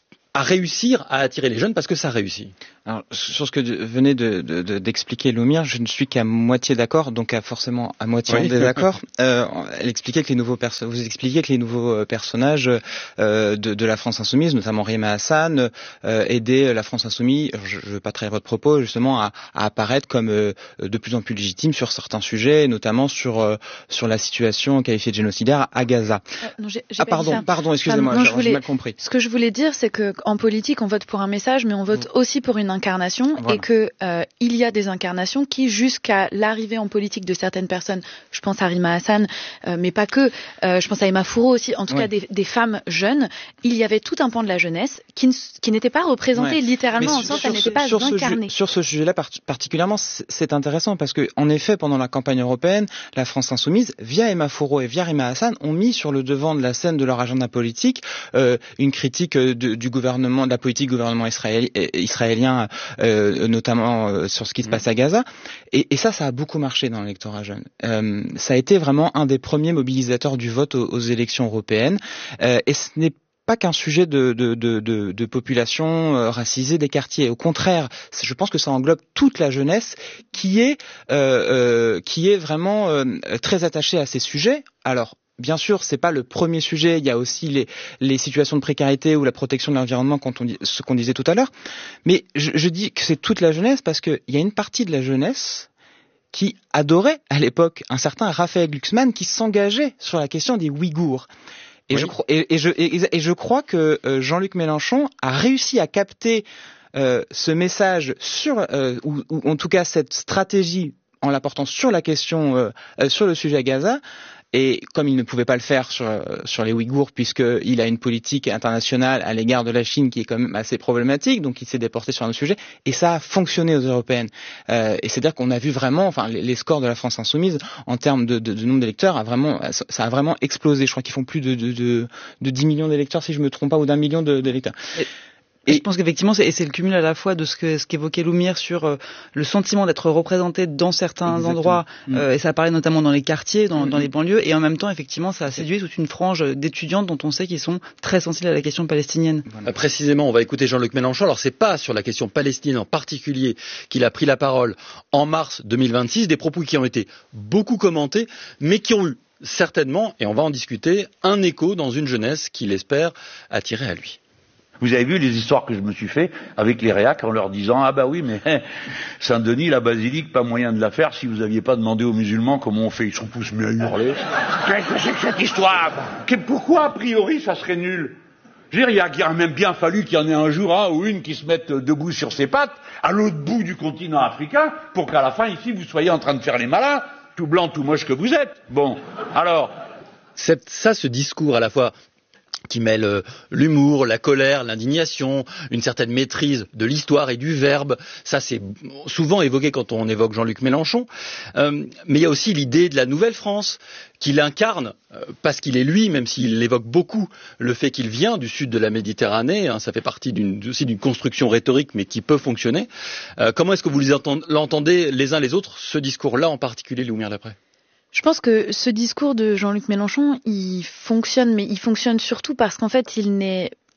à réussir à attirer les jeunes parce que ça réussit? Alors, sur ce que venait de, de, de, d'expliquer Loumière, je ne suis qu'à moitié d'accord, donc à forcément à moitié oui. en désaccord. Euh, elle expliquait que les nouveaux perso- vous expliquiez que les nouveaux personnages euh, de, de la France Insoumise, notamment Rima Hassan, euh, aidaient la France Insoumise, je ne veux pas trahir votre propos, justement à, à apparaître comme euh, de plus en plus légitime sur certains sujets, notamment sur euh, sur la situation qualifiée de génocidaire à Gaza. Euh, non, j'ai, j'ai ah pardon, pardon, excusez-moi, enfin, non, j'ai, voulais, j'ai mal compris. Ce que je voulais dire, c'est que en politique, on vote pour un message, mais on vote mmh. aussi pour une incarnation, voilà. Et que euh, il y a des incarnations qui, jusqu'à l'arrivée en politique de certaines personnes, je pense à Rima Hassan, euh, mais pas que, euh, je pense à Emma Fourreau aussi, en tout ouais. cas des, des femmes jeunes, il y avait tout un pan de la jeunesse qui, ne, qui n'était pas représenté ouais. littéralement, en sens qu'elle n'était pas sur incarnée. Ce, sur ce sujet-là part, particulièrement, c'est, c'est intéressant parce que, en effet, pendant la campagne européenne, la France Insoumise, via Emma Fourreau et via Rima Hassan, ont mis sur le devant de la scène de leur agenda politique euh, une critique de, du gouvernement, de la politique du gouvernement israélien, israélien euh, notamment euh, sur ce qui se passe à Gaza. Et, et ça, ça a beaucoup marché dans l'électorat jeune. Euh, ça a été vraiment un des premiers mobilisateurs du vote aux, aux élections européennes. Euh, et ce n'est pas qu'un sujet de, de, de, de, de population euh, racisée des quartiers. Au contraire, je pense que ça englobe toute la jeunesse qui est, euh, euh, qui est vraiment euh, très attachée à ces sujets. Alors, bien sûr, c'est pas le premier sujet. Il y a aussi les, les situations de précarité ou la protection de l'environnement, quand on dit, ce qu'on disait tout à l'heure. Mais je, je dis que c'est toute la jeunesse parce qu'il y a une partie de la jeunesse qui adorait à l'époque un certain Raphaël Glucksmann qui s'engageait sur la question des Ouïghours. Et, oui. je, et, et, je, et, et je crois que Jean-Luc Mélenchon a réussi à capter euh, ce message sur, euh, ou, ou en tout cas cette stratégie en l'apportant sur la question, euh, sur le sujet Gaza. Et comme il ne pouvait pas le faire sur, sur les Ouïghours, puisqu'il a une politique internationale à l'égard de la Chine qui est quand même assez problématique, donc il s'est déporté sur un autre sujet, et ça a fonctionné aux européennes. Euh, et c'est-à-dire qu'on a vu vraiment, enfin, les, les scores de la France Insoumise en termes de, de, de nombre d'électeurs, a vraiment, ça a vraiment explosé. Je crois qu'ils font plus de, de, de, de dix millions d'électeurs, si je me trompe pas, ou d'un million de, d'électeurs. Et, Et je pense qu'effectivement, c'est, et c'est le cumul à la fois de ce, que, ce qu'évoquait Loumière sur euh, le sentiment d'être représenté dans certains Exactement. endroits, euh, mmh. et ça apparaît notamment dans les quartiers, dans, mmh. dans les banlieues, et en même temps, effectivement, ça a séduit toute une frange d'étudiants dont on sait qu'ils sont très sensibles à la question palestinienne. Voilà. Précisément, on va écouter Jean-Luc Mélenchon. Alors, c'est pas sur la question palestinienne en particulier qu'il a pris la parole en mars deux mille vingt-six, des propos qui ont été beaucoup commentés, mais qui ont eu certainement, et on va en discuter, un écho dans une jeunesse qu'il espère attirer à lui. Vous avez vu les histoires que je me suis fait avec les réacs en leur disant « Ah bah oui, mais Saint-Denis, la basilique, pas moyen de la faire si vous n'aviez pas demandé aux musulmans comment on fait. » Ils sont tous mis à hurler. Qu'est-ce que c'est que cette histoire? Pourquoi, a priori, ça serait nul? Je veux dire, il y a même bien fallu qu'il y en ait un jour un ou une qui se mette debout sur ses pattes à l'autre bout du continent africain pour qu'à la fin, ici, vous soyez en train de faire les malins, tout blanc, tout moche que vous êtes. Bon, alors... C'est ça, ce discours à la fois qui mêle euh, l'humour, la colère, l'indignation, une certaine maîtrise de l'histoire et du verbe. Ça, c'est souvent évoqué quand on évoque Jean-Luc Mélenchon. Euh, mais il y a aussi l'idée de la nouvelle France qu'il incarne, euh, parce qu'il est lui, même s'il évoque beaucoup le fait qu'il vient du sud de la Méditerranée. Hein, ça fait partie d'une, aussi d'une construction rhétorique, mais qui peut fonctionner. Euh, comment est-ce que vous les entend, l'entendez les uns les autres, ce discours-là en particulier, Loumière Lapré? Je pense que ce discours de Jean-Luc Mélenchon, il fonctionne, mais il fonctionne surtout parce qu'en fait, il n'est,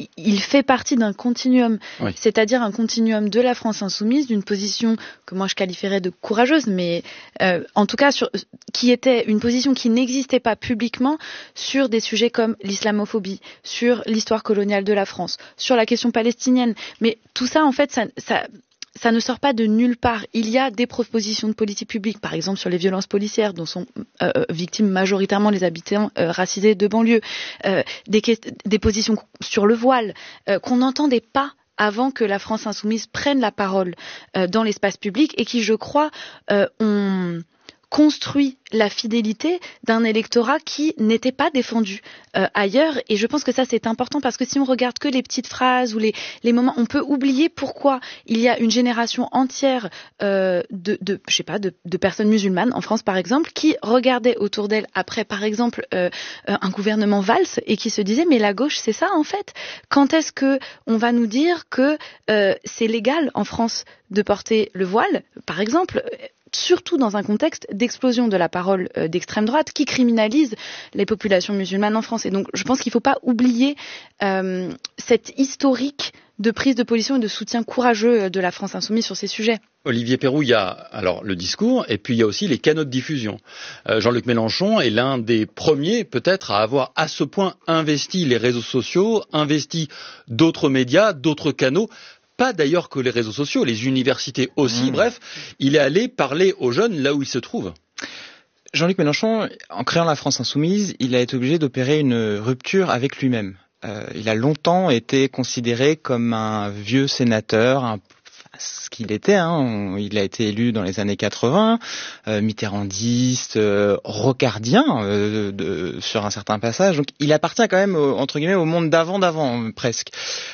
il fait partie d'un continuum, oui. c'est-à-dire un continuum de la France insoumise, d'une position que moi je qualifierais de courageuse, mais euh, en tout cas sur, qui était une position qui n'existait pas publiquement sur des sujets comme l'islamophobie, sur l'histoire coloniale de la France, sur la question palestinienne. Mais tout ça, en fait, ça... ça Ça ne sort pas de nulle part. Il y a des propositions de politique publique, par exemple sur les violences policières dont sont euh, victimes majoritairement les habitants euh, racisés de banlieue, euh, des, des positions sur le voile euh, qu'on n'entendait pas avant que la France insoumise prenne la parole euh, dans l'espace public et qui, je crois, euh, ont construit la fidélité d'un électorat qui n'était pas défendu euh, ailleurs. Et je pense que ça, c'est important parce que si on regarde que les petites phrases ou les, les moments, on peut oublier pourquoi il y a une génération entière euh, de, de, je sais pas, de, de personnes musulmanes, en France par exemple, qui regardaient autour d'elles après, par exemple, euh, un gouvernement Valls et qui se disaient mais la gauche, c'est ça en fait. Quand est-ce que on va nous dire que euh, c'est légal en France de porter le voile, par exemple, surtout dans un contexte d'explosion de la parole euh, d'extrême droite qui criminalise les populations musulmanes en France. Et donc, je pense qu'il ne faut pas oublier euh, cette historique de prise de position et de soutien courageux de la France insoumise sur ces sujets. Olivier Perrou, il y a alors le discours et puis il y a aussi les canaux de diffusion. Euh, Jean-Luc Mélenchon est l'un des premiers peut-être à avoir à ce point investi les réseaux sociaux, investi d'autres médias, d'autres canaux. Pas d'ailleurs que les réseaux sociaux, les universités aussi, mmh. Bref, il est allé parler aux jeunes là où ils se trouvent. Jean-Luc Mélenchon, en créant la France insoumise, il a été obligé d'opérer une rupture avec lui-même. Euh, il a longtemps été considéré comme un vieux sénateur, un ce qu'il était, hein. Il a été élu dans les années quatre-vingts, euh, mitterrandiste, euh, rocardien euh, de, sur un certain passage. Donc il appartient quand même au, entre guillemets au monde d'avant d'avant presque.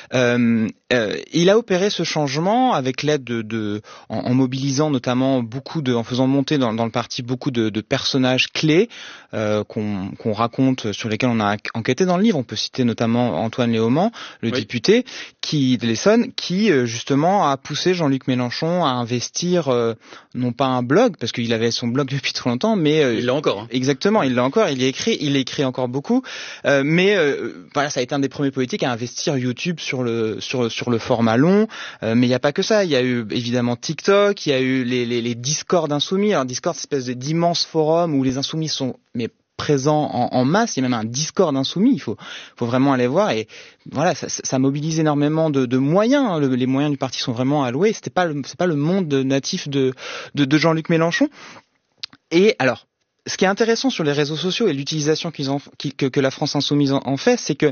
Euh, euh, il a opéré ce changement avec l'aide de, de en, en mobilisant notamment beaucoup de, en faisant monter dans, dans le parti beaucoup de, de personnages clés euh, qu'on, qu'on raconte, sur lesquels on a enquêté dans le livre. On peut citer notamment Antoine Léaumont, le oui. député qui de l'Essonne, qui justement a poussé Jean-Luc Mélenchon à investir euh, non pas un blog parce qu'il avait son blog depuis trop longtemps, mais euh, il l'a encore. Hein. Exactement, il l'a encore. Il y écrit, il écrit encore beaucoup. Euh, mais euh, voilà, ça a été un des premiers politiques à investir YouTube sur le sur sur le format long. Euh, mais il n'y a pas que ça. Il y a eu évidemment TikTok, il y a eu les les, les Discord insoumis. Alors Discord, c'est une espèce d'immense forum où les insoumis sont mais présent en, en masse. Il y a même un Discord insoumis, il faut, faut vraiment aller voir. Et voilà, ça, ça mobilise énormément de, de moyens. Le, les moyens du parti sont vraiment alloués. C'était pas le, c'est pas le monde natif de, de, de Jean-Luc Mélenchon. Et alors, ce qui est intéressant sur les réseaux sociaux et l'utilisation qu'ils en, que, que la France insoumise en, en fait, c'est que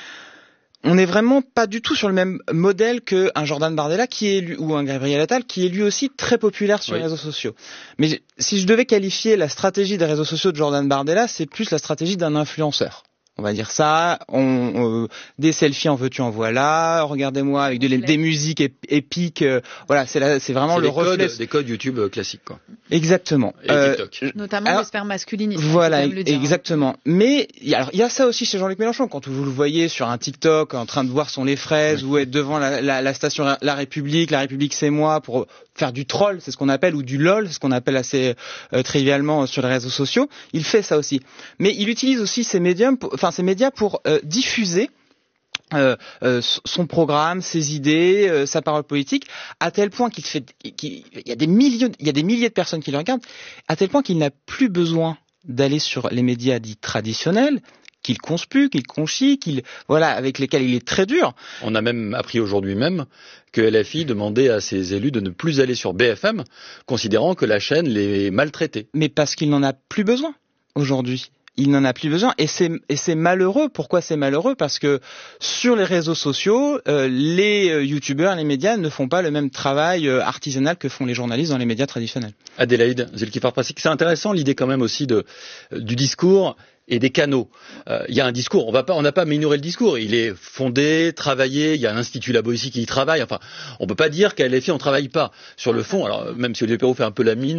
on n'est vraiment pas du tout sur le même modèle qu'un Jordan Bardella qui est lui, ou un Gabriel Attal qui est lui aussi très populaire sur oui. les réseaux sociaux. Mais si je devais qualifier la stratégie des réseaux sociaux de Jordan Bardella, c'est plus la stratégie d'un influenceur. On va dire ça, on, euh, des selfies en veux-tu en voilà, regardez-moi avec de, des musiques épiques, euh, voilà, c'est, la, c'est vraiment c'est le reflet. Codes, des codes YouTube classiques, quoi. Exactement. Et euh, TikTok. Notamment alors, le sperme masculin. Voilà, le dire, exactement. Hein. Mais il y, alors, y a ça aussi chez Jean-Luc Mélenchon, quand vous le voyez sur un TikTok en train de boire son lait fraise oui. ou être devant la, la, la station La République, La République c'est moi, pour faire du troll, c'est ce qu'on appelle, ou du lol, c'est ce qu'on appelle assez euh, trivialement sur les réseaux sociaux. Il fait ça aussi. Mais il utilise aussi ces médiums, pour, enfin ces médias pour euh, diffuser Euh, euh, son programme, ses idées, euh, sa parole politique, à tel point qu'il fait, qu'il, il y a des millions, il y a des milliers de personnes qui le regardent, à tel point qu'il n'a plus besoin d'aller sur les médias dits traditionnels, qu'il conspue, qu'il conchit, qu'il, voilà, avec lesquels il est très dur. On a même appris aujourd'hui même que L F I demandait à ses élus de ne plus aller sur B F M, considérant que la chaîne les maltraitait. Mais parce qu'il n'en a plus besoin aujourd'hui. Il n'en a plus besoin et c'est, et c'est malheureux. Pourquoi c'est malheureux ? Parce que sur les réseaux sociaux, euh, les euh, youtubeurs, les médias ne font pas le même travail euh, artisanal que font les journalistes dans les médias traditionnels. Adélaïde Zülkifar-Prassik, c'est intéressant l'idée quand même aussi de, euh, du discours et des canaux. Il euh, y a un discours, on va pas, on n'a pas minoré le discours, il est fondé, travaillé, il y a l'Institut Labo ici qui y travaille, enfin, on peut pas dire qu'à L F I on travaille pas. Sur le fond, alors même si Olivier Perrou fait un peu la mine.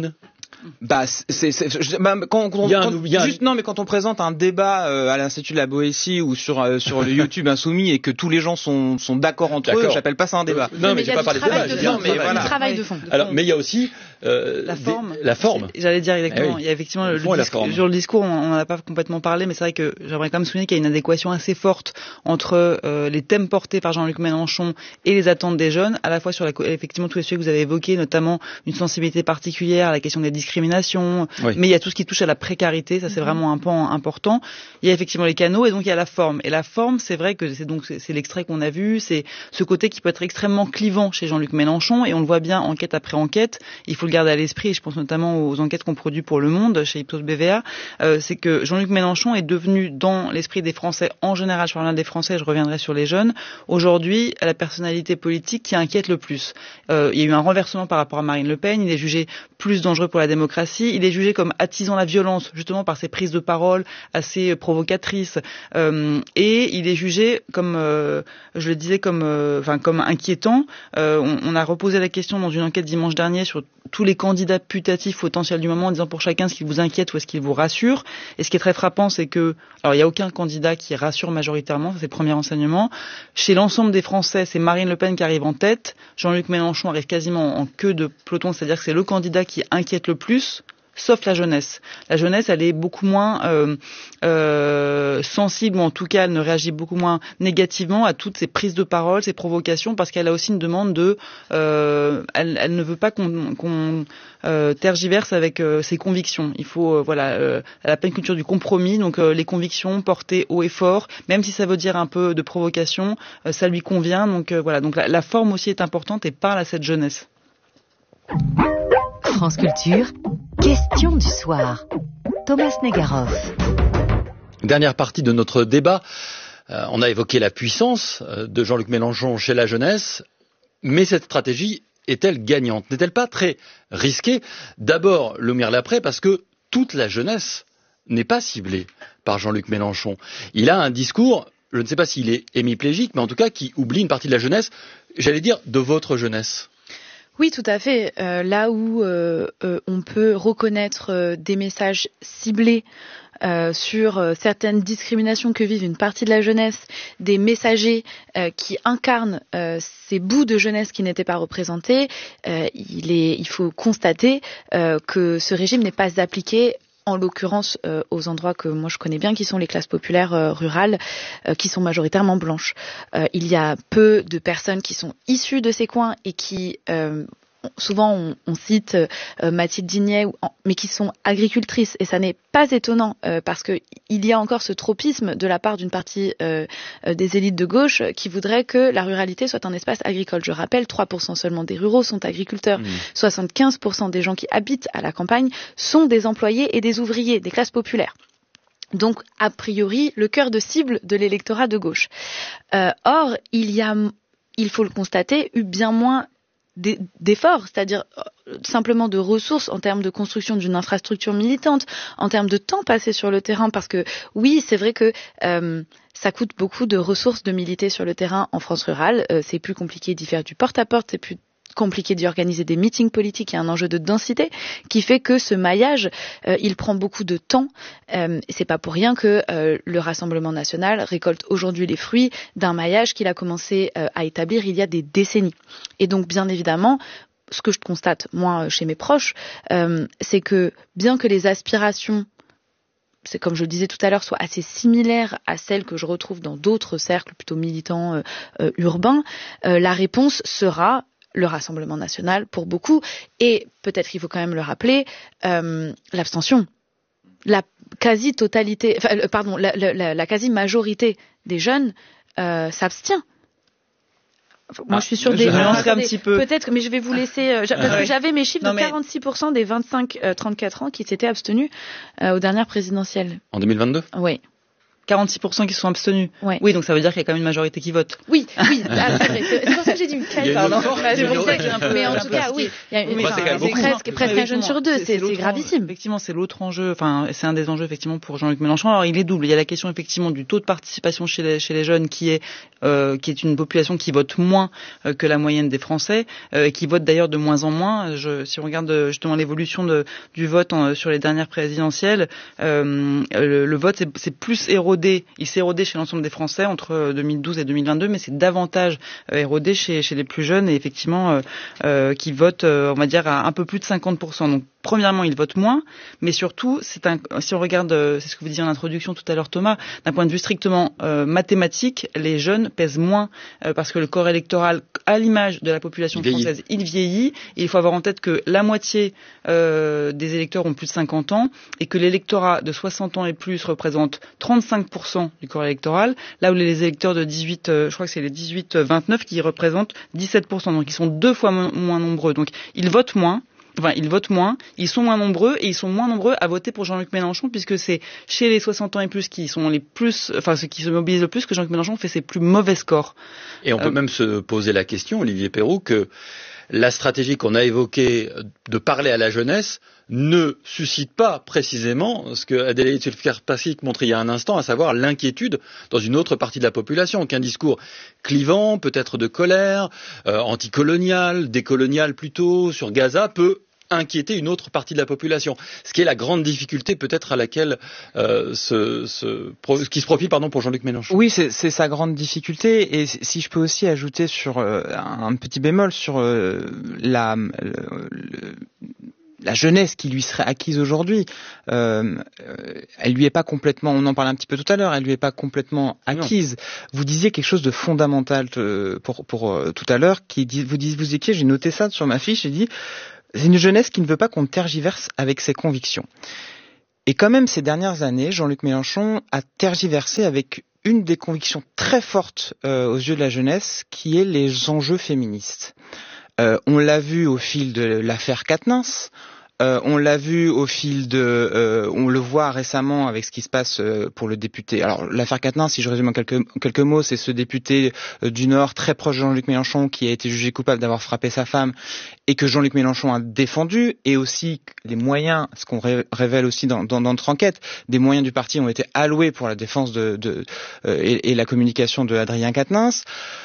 Bah, c'est, c'est, je, bah, quand, quand, quand, un, juste, un... non, mais quand on présente un débat euh, à l'Institut de la Boétie ou sur euh, sur le YouTube Insoumis et que tous les gens sont sont d'accord entre d'accord. eux, j'appelle pas ça un débat. Euh, non, mais, mais j'ai pas parlé de débat. De non, mais voilà. Travail de fond. Alors, mais il y a aussi euh, la forme. Des, la forme. J'allais dire exactement. Eh oui. Il y a effectivement le, le, le discours. Sur le discours, on n'en a pas complètement parlé, mais c'est vrai que j'aimerais quand même souligner qu'il y a une adéquation assez forte entre euh, les thèmes portés par Jean-Luc Mélenchon et les attentes des jeunes, à la fois sur la, effectivement tous les sujets que vous avez évoqués, notamment une sensibilité particulière à la question des discriminations. Oui. Mais il y a tout ce qui touche à la précarité, ça c'est mmh. vraiment un pan important. Il y a effectivement les canaux et donc il y a la forme. Et la forme, c'est vrai que c'est donc c'est, c'est l'extrait qu'on a vu, c'est ce côté qui peut être extrêmement clivant chez Jean-Luc Mélenchon et on le voit bien enquête après enquête. Il faut le garder à l'esprit. Et je pense notamment aux enquêtes qu'on produit pour Le Monde chez Ipsos B V A. Euh, c'est que Jean-Luc Mélenchon est devenu dans l'esprit des Français en général, je parle bien des Français, je reviendrai sur les jeunes. Aujourd'hui, la personnalité politique qui inquiète le plus. Euh, il y a eu un renversement par rapport à Marine Le Pen. Il est jugé plus dangereux pour la démocratie. Il est jugé comme attisant la violence, justement par ses prises de parole assez provocatrices, euh, et il est jugé comme, euh, je le disais, comme, euh, enfin, comme inquiétant. Euh, on, on a reposé la question dans une enquête dimanche dernier sur tous les candidats putatifs potentiels du moment, en disant pour chacun ce qui vous inquiète ou est-ce qu'il vous rassure. Et ce qui est très frappant, c'est que, alors il n'y a aucun candidat qui rassure majoritairement, ça c'est le premier enseignement. Chez l'ensemble des Français, c'est Marine Le Pen qui arrive en tête. Jean-Luc Mélenchon arrive quasiment en queue de peloton, c'est-à-dire que c'est le candidat qui inquiète le plus. Sauf la jeunesse. La jeunesse, elle est beaucoup moins euh, euh, sensible, ou en tout cas, elle ne réagit beaucoup moins négativement à toutes ces prises de parole, ces provocations, parce qu'elle a aussi une demande de... Euh, elle, elle ne veut pas qu'on, qu'on euh, tergiverse avec euh, ses convictions. Il faut, euh, voilà, euh, elle a pas une culture du compromis, donc euh, les convictions portées haut et fort, même si ça veut dire un peu de provocation, euh, ça lui convient. Donc euh, voilà, donc la, la forme aussi est importante et parle à cette jeunesse. France Culture, question du soir. Thomas Negaroff. Dernière partie de notre débat. Euh, on a évoqué la puissance de Jean-Luc Mélenchon chez la jeunesse, mais cette stratégie est-elle gagnante ? N'est-elle pas très risquée ? D'abord, Loumière Lapré, parce que toute la jeunesse n'est pas ciblée par Jean-Luc Mélenchon. Il a un discours, je ne sais pas s'il est hémiplégique, mais en tout cas qui oublie une partie de la jeunesse, j'allais dire de votre jeunesse. Oui, tout à fait. Euh, là où euh, euh, on peut reconnaître euh, des messages ciblés euh, sur euh, certaines discriminations que vivent une partie de la jeunesse, des messagers euh, qui incarnent euh, ces bouts de jeunesse qui n'étaient pas représentés, euh, il est, il faut constater euh, que ce régime n'est pas appliqué en l'occurrence euh, aux endroits que moi je connais bien, qui sont les classes populaires euh, rurales, euh, qui sont majoritairement blanches. Euh, il y a peu de personnes qui sont issues de ces coins et qui... Euh, Souvent, on, on cite euh, Mathilde Dignet, mais qui sont agricultrices, et ça n'est pas étonnant euh, parce que il y a encore ce tropisme de la part d'une partie euh, des élites de gauche qui voudrait que la ruralité soit un espace agricole. Je rappelle, trois pour cent seulement des ruraux sont agriculteurs, mmh. soixante-quinze pour cent des gens qui habitent à la campagne sont des employés et des ouvriers, des classes populaires. Donc, a priori, le cœur de cible de l'électorat de gauche. Euh, or, il y a, il faut le constater, eu bien moins d'efforts, c'est-à-dire simplement de ressources en termes de construction d'une infrastructure militante, en termes de temps passé sur le terrain, parce que oui, c'est vrai que euh, ça coûte beaucoup de ressources de militer sur le terrain en France rurale, euh, c'est plus compliqué d'y faire du porte-à-porte, c'est plus compliqué d'y organiser des meetings politiques, il y a un enjeu de densité qui fait que ce maillage, euh, il prend beaucoup de temps. Euh, et c'est pas pour rien que euh, le Rassemblement national récolte aujourd'hui les fruits d'un maillage qu'il a commencé euh, à établir il y a des décennies. Et donc, bien évidemment, ce que je constate, moi, chez mes proches, euh, c'est que bien que les aspirations, c'est comme je le disais tout à l'heure, soient assez similaires à celles que je retrouve dans d'autres cercles plutôt militants euh, euh, urbains, euh, la réponse sera le Rassemblement national pour beaucoup, et peut-être il faut quand même le rappeler, euh, l'abstention. La quasi-totalité, enfin, pardon, la, la, la quasi-majorité des jeunes euh, s'abstient. Enfin, moi, ah, je suis sûre des... Je attendez, un petit peu. Peut-être, mais je vais vous laisser... Euh, parce que j'avais mes chiffres non, de quarante-six pour cent des vingt-cinq trente-quatre ans qui s'étaient abstenus euh, aux dernières présidentielles. En deux mille vingt-deux ? Oui. quarante-six pour cent qui se sont abstenus. Ouais. Oui, donc ça veut dire qu'il y a quand même une majorité qui vote. Oui, oui, ah, c'est vrai. C'est pour ça que j'ai dit une caille, pardon. Mais en tout cas, oui. Il y a une, enfin, c'est presque, presque un jeune sur deux, c'est, c'est gravissime. Effectivement, c'est l'autre enjeu, enfin, c'est un des enjeux, effectivement, pour Jean-Luc Mélenchon. Alors, il est double. Il y a la question, effectivement, du taux de participation chez les, chez les jeunes, qui est, euh, qui est une population qui vote moins euh, que la moyenne des Français, euh, et qui vote d'ailleurs de moins en moins. Je, si on regarde justement l'évolution de, du vote en, sur les dernières présidentielles, euh, le, le vote, c'est, c'est plus érodé. Il s'est érodé chez l'ensemble des Français entre deux mille douze et deux mille vingt-deux, mais c'est davantage euh, érodé chez, chez les plus jeunes et effectivement euh, euh, qui votent, euh, on va dire, à un peu plus de cinquante pour cent. Donc, premièrement, ils votent moins, mais surtout, c'est un, si on regarde, euh, c'est ce que vous disiez en introduction tout à l'heure, Thomas, d'un point de vue strictement euh, mathématique, les jeunes pèsent moins euh, parce que le corps électoral, à l'image de la population il française, il vieillit. Et il faut avoir en tête que la moitié euh, des électeurs ont plus de cinquante ans et que l'électorat de soixante ans et plus représente trente-cinq pour cent du corps électoral, là où les électeurs de dix-huit, euh, je crois que c'est les dix-huit vingt-neuf qui représentent dix-sept pour cent. Donc ils sont deux fois mo- moins nombreux. Donc ils votent moins. Enfin, ils votent moins, ils sont moins nombreux et ils sont moins nombreux à voter pour Jean-Luc Mélenchon puisque c'est chez les soixante ans et plus qui sont les plus, enfin ceux qui se mobilisent le plus que Jean-Luc Mélenchon fait ses plus mauvais scores. Et on euh... peut même se poser la question, Olivier Perroux, que la stratégie qu'on a évoquée de parler à la jeunesse ne suscite pas précisément ce que Adélaïde Sulfker-Passic montrait il y a un instant, à savoir l'inquiétude dans une autre partie de la population, qu'un discours clivant, peut-être de colère, euh, anticolonial, décolonial plutôt, sur Gaza, peut inquiéter une autre partie de la population. Ce qui est la grande difficulté peut-être à laquelle euh, ce, ce, qui se profile pardon, pour Jean-Luc Mélenchon. Oui, c'est, c'est sa grande difficulté. Et si je peux aussi ajouter sur euh, un petit bémol sur euh, la... Le, le, la jeunesse qui lui serait acquise aujourd'hui, euh, elle lui est pas complètement, on en parlait un petit peu tout à l'heure, elle lui est pas complètement acquise. Non. Vous disiez quelque chose de fondamental pour, pour, pour euh, tout à l'heure, qui dit, vous disiez, vous étiez, j'ai noté ça sur ma fiche, j'ai dit, c'est une jeunesse qui ne veut pas qu'on tergiverse avec ses convictions. Et quand même, ces dernières années, Jean-Luc Mélenchon a tergiversé avec une des convictions très fortes euh, aux yeux de la jeunesse, qui est les enjeux féministes. Euh, on l'a vu au fil de l'affaire Quatennens, euh, on l'a vu au fil de, euh, on le voit récemment avec ce qui se passe euh, pour le député. Alors l'affaire Quatennens, si je résume en quelques, quelques mots, c'est ce député euh, du Nord très proche de Jean-Luc Mélenchon qui a été jugé coupable d'avoir frappé sa femme et que Jean-Luc Mélenchon a défendu, et aussi les moyens, ce qu'on ré- révèle aussi dans, dans, dans notre enquête, des moyens du parti ont été alloués pour la défense de, de euh, et, et la communication de Adrien Quatennens.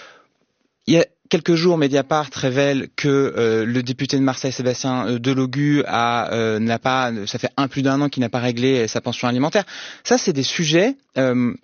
Il y a quelques jours, Mediapart révèle que euh, le député de Marseille, Sébastien euh, Delogu, a, euh, n'a pas, ça fait un plus d'un an qu'il n'a pas réglé sa pension alimentaire. Ça, c'est des sujets euh,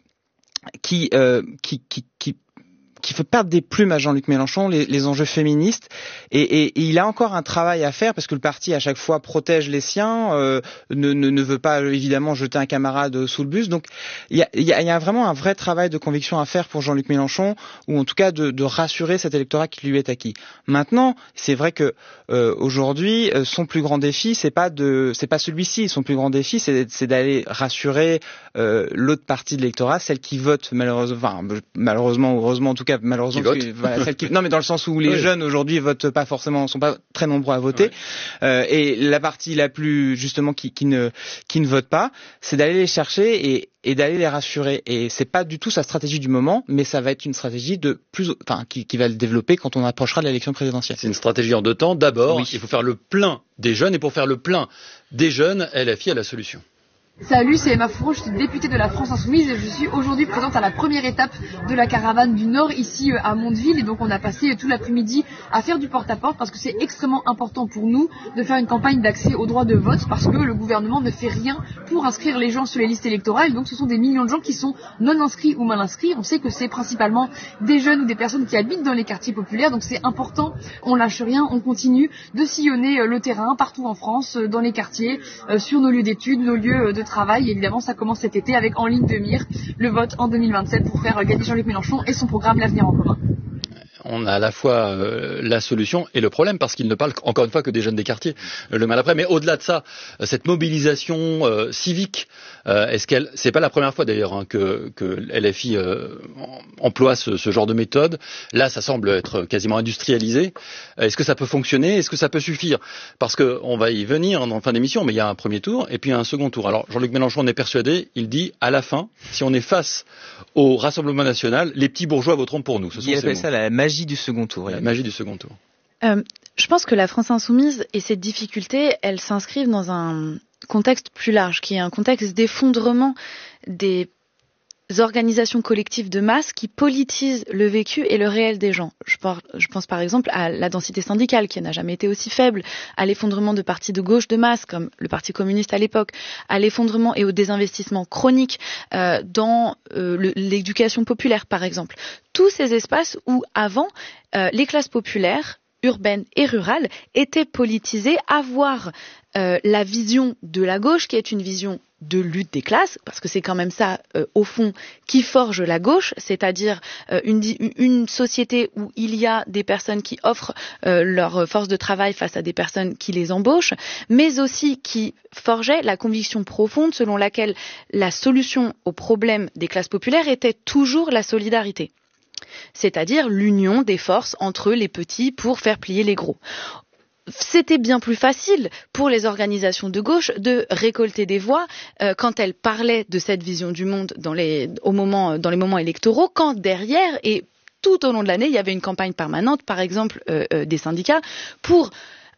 qui, euh, qui, qui, qui qui fait perdre des plumes à Jean-Luc Mélenchon, les, les enjeux féministes, et, et, et il a encore un travail à faire parce que le parti à chaque fois protège les siens, euh, ne, ne, ne veut pas évidemment jeter un camarade sous le bus. Donc il y a, il y a, il y a vraiment un vrai travail de conviction à faire pour Jean-Luc Mélenchon, ou en tout cas de, de rassurer cet électorat qui lui est acquis. Maintenant, c'est vrai que euh, aujourd'hui, son plus grand défi, c'est pas de, c'est pas celui-ci. Son plus grand défi, c'est, c'est d'aller rassurer euh, l'autre partie de l'électorat, celle qui vote malheureusement, enfin, malheureusement ou heureusement en tout cas. Malheureusement, qui, voilà, celle qui, non, mais dans le sens où les oui. jeunes aujourd'hui votent pas forcément, sont pas très nombreux à voter, ouais. euh, et la partie la plus justement qui, qui ne qui ne vote pas, c'est d'aller les chercher et, et d'aller les rassurer. Et c'est pas du tout sa stratégie du moment, mais ça va être une stratégie de plus, enfin, qui, qui va le développer quand on approchera de l'élection présidentielle. C'est une stratégie en deux temps. D'abord, oui. il faut faire le plein des jeunes, et pour faire le plein des jeunes, L F I a la solution. Salut, c'est Emma Fourreau, je suis députée de la France Insoumise et je suis aujourd'hui présente à la première étape de la caravane du Nord ici à Mondeville, et donc on a passé tout l'après-midi à faire du porte-à-porte parce que c'est extrêmement important pour nous de faire une campagne d'accès au droit de vote, parce que le gouvernement ne fait rien pour inscrire les gens sur les listes électorales, donc ce sont des millions de gens qui sont non inscrits ou mal inscrits. On sait que c'est principalement des jeunes ou des personnes qui habitent dans les quartiers populaires, donc c'est important, on lâche rien, on continue de sillonner le terrain partout en France, dans les quartiers, sur nos lieux d'études, nos lieux de travail. Et évidemment, ça commence cet été avec en ligne de mire le vote en deux mille vingt-sept pour faire gagner Jean-Luc Mélenchon et son programme L'Avenir en commun. on a à la fois euh, la solution et le problème, parce qu'il ne parle encore une fois que des jeunes des quartiers, euh, le mal après. Mais au-delà de ça, euh, cette mobilisation euh, civique, euh, est-ce qu'elle, c'est pas la première fois d'ailleurs hein, que, que L F I euh, emploie ce, ce genre de méthode. Là, ça semble être quasiment industrialisé. Est-ce que ça peut fonctionner? Est-ce que ça peut suffire? Parce que on va y venir en fin d'émission, mais il y a un premier tour et puis un second tour. Alors Jean-Luc Mélenchon en est persuadé. Il dit à la fin, si on est face au Rassemblement national, les petits bourgeois voteront pour nous. Ce Il appelle ça la magie du second tour. La magie du second tour. Euh, je pense que la France insoumise et ses difficultés, elles s'inscrivent dans un contexte plus large, qui est un contexte d'effondrement des organisations collectives de masse qui politisent le vécu et le réel des gens. Je pense, je pense par exemple à la densité syndicale qui n'a jamais été aussi faible, à l'effondrement de partis de gauche de masse comme le Parti communiste à l'époque, à l'effondrement et au désinvestissement chronique euh, dans euh, le, l'éducation populaire par exemple. Tous ces espaces où avant euh, les classes populaires urbaines et rurales étaient politisées, avoir euh, la vision de la gauche qui est une vision de lutte des classes, parce que c'est quand même ça, euh, au fond, qui forge la gauche, c'est-à-dire euh, une, une société où il y a des personnes qui offrent euh, leur force de travail face à des personnes qui les embauchent, mais aussi qui forgeait la conviction profonde selon laquelle la solution aux problèmes des classes populaires était toujours la solidarité, c'est-à-dire l'union des forces entre les petits pour faire plier les gros. C'était bien plus facile pour les organisations de gauche de récolter des voix euh, quand elles parlaient de cette vision du monde dans les, au moment, dans les moments électoraux, quand derrière et tout au long de l'année, il y avait une campagne permanente, par exemple euh, euh, des syndicats, pour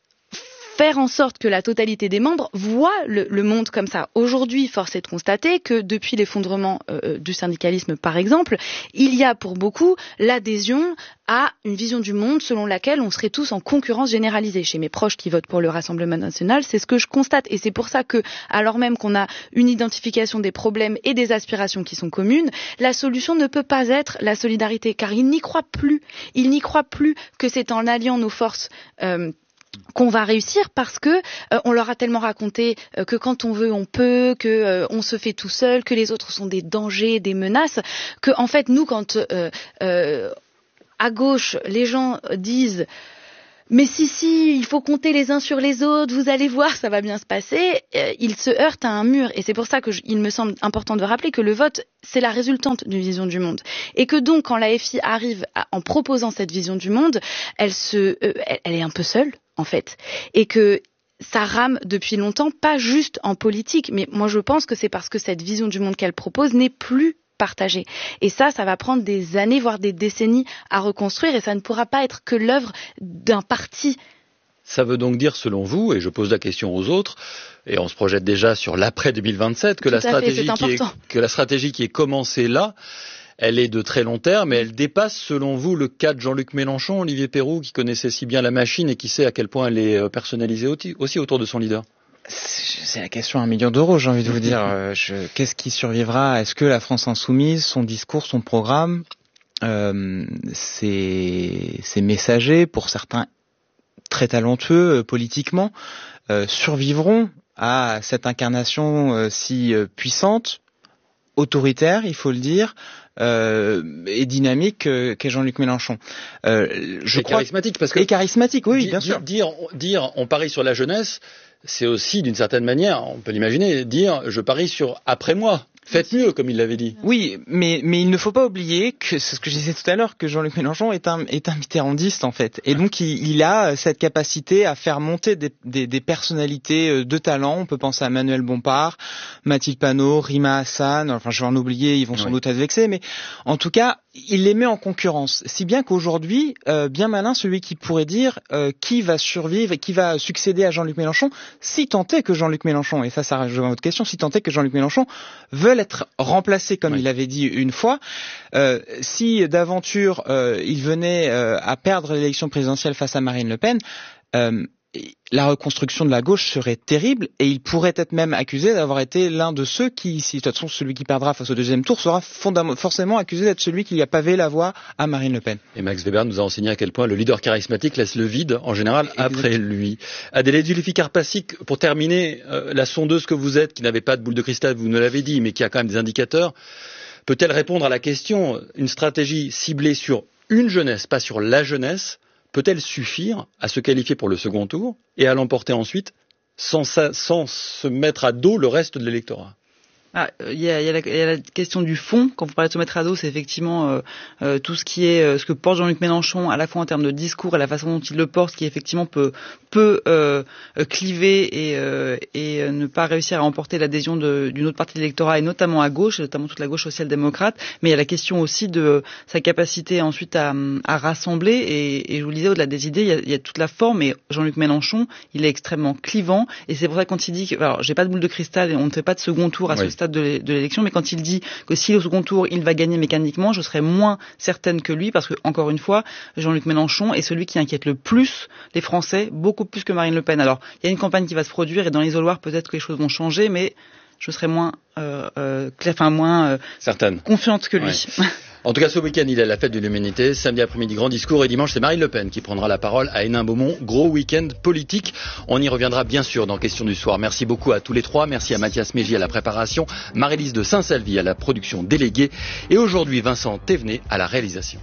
faire en sorte que la totalité des membres voient le, le monde comme ça. Aujourd'hui, force est de constater que depuis l'effondrement euh, du syndicalisme, par exemple, il y a pour beaucoup l'adhésion à une vision du monde selon laquelle on serait tous en concurrence généralisée. Chez mes proches qui votent pour le Rassemblement national, c'est ce que je constate. Et c'est pour ça que, alors même qu'on a une identification des problèmes et des aspirations qui sont communes, la solution ne peut pas être la solidarité, car ils n'y croient plus. Ils n'y croient plus que c'est en alliant nos forces euh, qu'on va réussir, parce que euh, on leur a tellement raconté euh, que quand on veut on peut, que euh, on se fait tout seul, que les autres sont des dangers, des menaces, que en fait nous quand euh, euh, à gauche les gens disent mais si si il faut compter les uns sur les autres, vous allez voir ça va bien se passer, euh, ils se heurtent à un mur. Et c'est pour ça que je, il me semble important de rappeler que le vote c'est la résultante d'une vision du monde, et que donc quand l'A F I arrive à, en proposant cette vision du monde, elle se euh, elle, elle est un peu seule en fait, et que ça rame depuis longtemps, pas juste en politique, mais moi je pense que c'est parce que cette vision du monde qu'elle propose n'est plus partagée. Et ça, ça va prendre des années, voire des décennies à reconstruire, et ça ne pourra pas être que l'œuvre d'un parti. Ça veut donc dire, selon vous, et je pose la question aux autres, et on se projette déjà sur l'après deux mille vingt-sept, que la stratégie qui est, que la stratégie qui est commencée là, elle est de très long terme, et elle dépasse, selon vous, le cas de Jean-Luc Mélenchon, Olivier Perroux, qui connaissait si bien la machine et qui sait à quel point elle est personnalisée aussi autour de son leader. C'est la question à un million d'euros, j'ai envie de vous dire. Je, qu'est-ce qui survivra? Est-ce que la France insoumise, son discours, son programme, euh, ses, ses messagers, pour certains très talentueux euh, politiquement, euh, survivront à cette incarnation euh, si euh, puissante, autoritaire, il faut le dire, euh, et dynamique euh, qu'est Jean-Luc Mélenchon. Euh, je et crois charismatique, parce que et charismatique, oui, bien dire, sûr. Dire, dire, on parie sur la jeunesse, c'est aussi, d'une certaine manière, on peut l'imaginer, dire, je parie sur après moi. Faites mieux, comme il l'avait dit. Oui, mais mais il ne faut pas oublier que c'est ce que je disais tout à l'heure, que Jean-Luc Mélenchon est un est un mitterrandiste en fait, et donc il, il a cette capacité à faire monter des, des des personnalités de talent. On peut penser à Manuel Bompard, Mathilde Panot, Rima Hassan. Enfin, je vais en oublier, ils vont sans oui. doute être vexés, mais en tout cas, il les met en concurrence. Si bien qu'aujourd'hui, euh, bien malin celui qui pourrait dire euh, qui va survivre et qui va succéder à Jean-Luc Mélenchon, si tant est que Jean-Luc Mélenchon, et ça, ça rejoint votre question, si tant est que Jean-Luc Mélenchon veut être remplacé comme oui. il avait dit une fois. Euh, si d'aventure euh, il venait euh, à perdre l'élection présidentielle face à Marine Le Pen, euh, la reconstruction de la gauche serait terrible, et il pourrait être même accusé d'avoir été l'un de ceux qui, si de toute façon celui qui perdra face au deuxième tour sera fondam- forcément accusé d'être celui qui a pavé la voie à Marine Le Pen. Et Max Weber nous a enseigné à quel point le leader charismatique laisse le vide en général Exactement. Après lui. Adélaïde Julifi-Karpathyk, pour terminer, euh, la sondeuse que vous êtes, qui n'avait pas de boule de cristal, vous nous l'avez dit, mais qui a quand même des indicateurs, peut-elle répondre à la question, une stratégie ciblée sur une jeunesse, pas sur la jeunesse, peut-elle suffire à se qualifier pour le second tour et à l'emporter ensuite sans, sans se mettre à dos le reste de l'électorat? Ah, il y a, il y a la, il y a la question du fond. Quand vous parlez de se mettre à dos, c'est effectivement euh, euh, tout ce qui est euh, ce que porte Jean-Luc Mélenchon, à la fois en termes de discours et la façon dont il le porte, qui effectivement peut peut euh, cliver et euh, et ne pas réussir à emporter l'adhésion de, d'une autre partie de l'électorat, et notamment à gauche, et notamment toute la gauche social-démocrate. Mais il y a la question aussi de sa capacité ensuite à, à rassembler. Et, et je vous le disais, au-delà des idées, il y, a, il y a toute la forme. Et Jean-Luc Mélenchon, il est extrêmement clivant. Et c'est pour ça que quand il dit que, alors j'ai pas de boule de cristal et on ne fait pas de second tour à oui. ce stade de l'élection, mais quand il dit que si au second tour il va gagner mécaniquement, je serais moins certaine que lui, parce que encore une fois, Jean-Luc Mélenchon est celui qui inquiète le plus les Français, beaucoup plus que Marine Le Pen. Alors il y a une campagne qui va se produire et dans l'isoloir peut-être que les choses vont changer, mais je serais moins, euh, euh, enfin moins euh, certaine, confiante que lui. Ouais. En tout cas, ce week-end, il est à la fête de l'humanité. Samedi après-midi, grand discours. Et dimanche, c'est Marine Le Pen qui prendra la parole à Hénin-Beaumont. Gros week-end politique. On y reviendra bien sûr dans Question du soir. Merci beaucoup à tous les trois. Merci à Mathias Mégy à la préparation, Marie-Lise de Saint-Salvi à la production déléguée. Et aujourd'hui, Vincent Thévenet à la réalisation.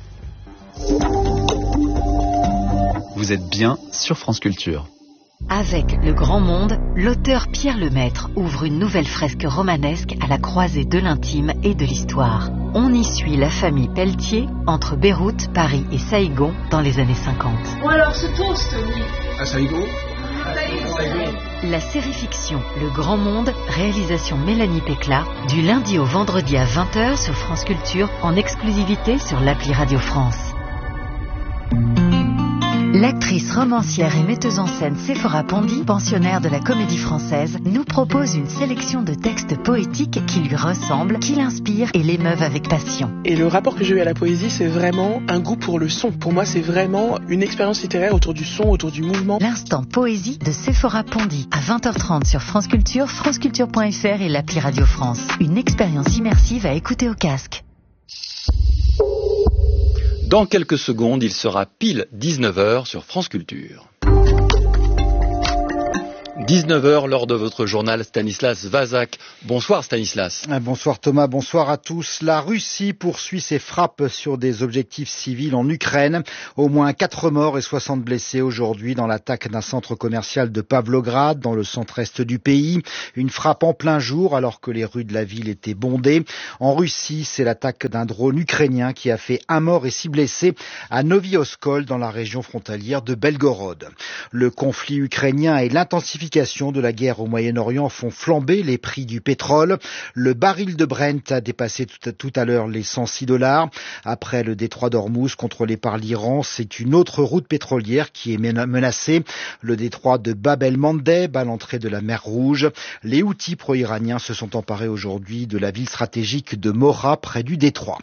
Vous êtes bien sur France Culture. Avec Le Grand Monde, l'auteur Pierre Lemaître ouvre une nouvelle fresque romanesque à la croisée de l'intime et de l'histoire. On y suit la famille Pelletier entre Beyrouth, Paris et Saïgon dans les années cinquante. Bon alors, ce toast, oui. À Saïgon. La série fiction Le Grand Monde, réalisation Mélanie Pécla, du lundi au vendredi à vingt heures sur France Culture, en exclusivité sur l'appli Radio France. L'actrice, romancière et metteuse en scène Séphora Pondy, pensionnaire de la Comédie Française, nous propose une sélection de textes poétiques qui lui ressemblent, qui l'inspirent et l'émeuvent avec passion. Et le rapport que j'ai eu à la poésie, c'est vraiment un goût pour le son. Pour moi, c'est vraiment une expérience littéraire autour du son, autour du mouvement. L'instant poésie de Séphora Pondy, à vingt heures trente sur France Culture, franceculture point f r et l'appli Radio France. Une expérience immersive à écouter au casque. Dans quelques secondes, il sera pile dix-neuf heures sur France Culture. dix-neuf heures, lors de votre journal, Stanislas Vazak. Bonsoir Stanislas. Bonsoir Thomas, bonsoir à tous. La Russie poursuit ses frappes sur des objectifs civils en Ukraine. Au moins quatre morts et soixante blessés aujourd'hui dans l'attaque d'un centre commercial de Pavlograd, dans le centre-est du pays. Une frappe en plein jour alors que les rues de la ville étaient bondées. En Russie, c'est l'attaque d'un drone ukrainien qui a fait un mort et six blessés à Novi Oskol, dans la région frontalière de Belgorod. Le conflit ukrainien et l'intensification de la guerre au Moyen-Orient font flamber les prix du pétrole. Le baril de Brent a dépassé tout à, tout à l'heure les cent six dollars. Après le détroit d'Ormuz contrôlé par l'Iran, c'est une autre route pétrolière qui est menacée. Le détroit de Bab el-Mandeb à l'entrée de la mer Rouge. Les Houthis pro-iraniens se sont emparés aujourd'hui de la ville stratégique de Morat près du détroit.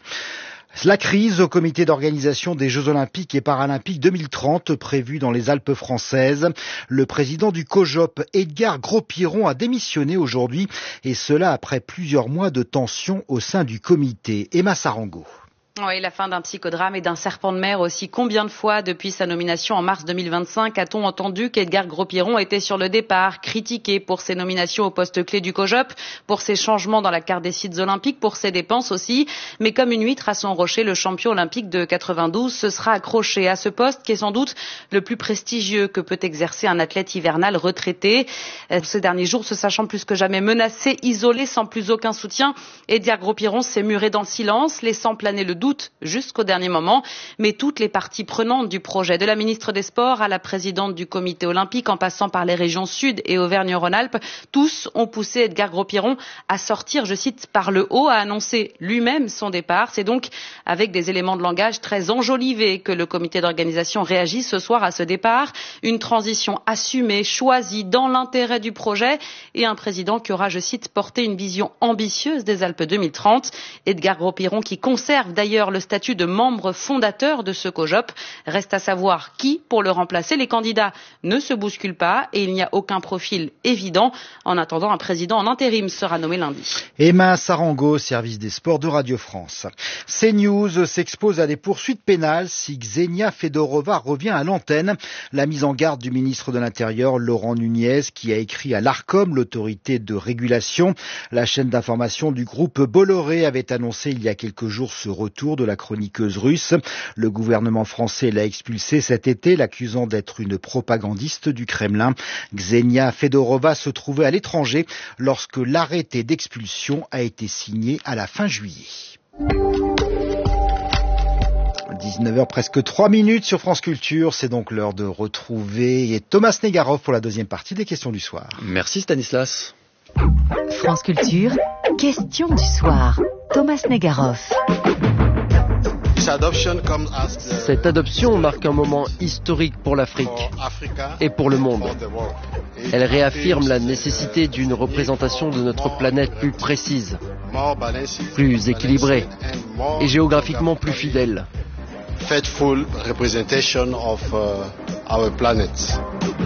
La crise au comité d'organisation des Jeux Olympiques et Paralympiques deux mille trente prévue dans les Alpes françaises. Le président du COJOP, Edgar Gros-Piron, a démissionné aujourd'hui, et cela après plusieurs mois de tensions au sein du comité. Emma Sarango. Oui, la fin d'un psychodrame et d'un serpent de mer aussi. Combien de fois depuis sa nomination en mars deux mille vingt-cinq a-t-on entendu qu'Edgar Gros-Piron était sur le départ, critiqué pour ses nominations au poste clé du COJOP, pour ses changements dans la carte des sites olympiques, pour ses dépenses aussi. Mais comme une huître à son rocher, le champion olympique de quatre-vingt-douze se sera accroché à ce poste qui est sans doute le plus prestigieux que peut exercer un athlète hivernal retraité. Ces derniers jours, se sachant plus que jamais menacé, isolé, sans plus aucun soutien, Edgar Gros-Piron s'est muré dans le silence, laissant planer le doute jusqu'au dernier moment, mais toutes les parties prenantes du projet, de la ministre des Sports à la présidente du comité olympique, en passant par les régions Sud et Auvergne-Rhône-Alpes, tous ont poussé Edgar Gros-Piron à sortir, je cite, par le haut, à annoncer lui-même son départ. C'est donc avec des éléments de langage très enjolivés que le comité d'organisation réagit ce soir à ce départ. Une transition assumée, choisie dans l'intérêt du projet, et un président qui aura, je cite, porté une vision ambitieuse des Alpes deux mille trente. Edgar Gros-Piron qui conserve d'ailleurs le statut de membre fondateur de ce COJOP. Reste à savoir qui pour le remplacer. Les candidats ne se bousculent pas et il n'y a aucun profil évident. En attendant, un président en intérim sera nommé lundi. Emma Sarango, service des sports de Radio France. CNews s'expose à des poursuites pénales si Xenia Fedorova revient à l'antenne. La mise en garde du ministre de l'Intérieur, Laurent Nunez, qui a écrit à l'ARCOM, l'autorité de régulation. La chaîne d'information du groupe Bolloré avait annoncé il y a quelques jours ce retour retour de la chroniqueuse russe. Le gouvernement français l'a expulsée cet été, l'accusant d'être une propagandiste du Kremlin. Ksenia Fedorova se trouvait à l'étranger lorsque l'arrêté d'expulsion a été signé à la fin juillet. dix-neuf heures presque trois minutes sur France Culture, c'est donc l'heure de retrouver Thomas Negaroff pour la deuxième partie des questions du soir. Merci Stanislas. France Culture, questions du soir. Thomas Negaroff. Cette adoption marque un moment historique pour l'Afrique et pour le monde. Elle réaffirme la nécessité d'une représentation de notre planète plus précise, plus équilibrée et géographiquement plus fidèle. Faithful representation of uh, our planet.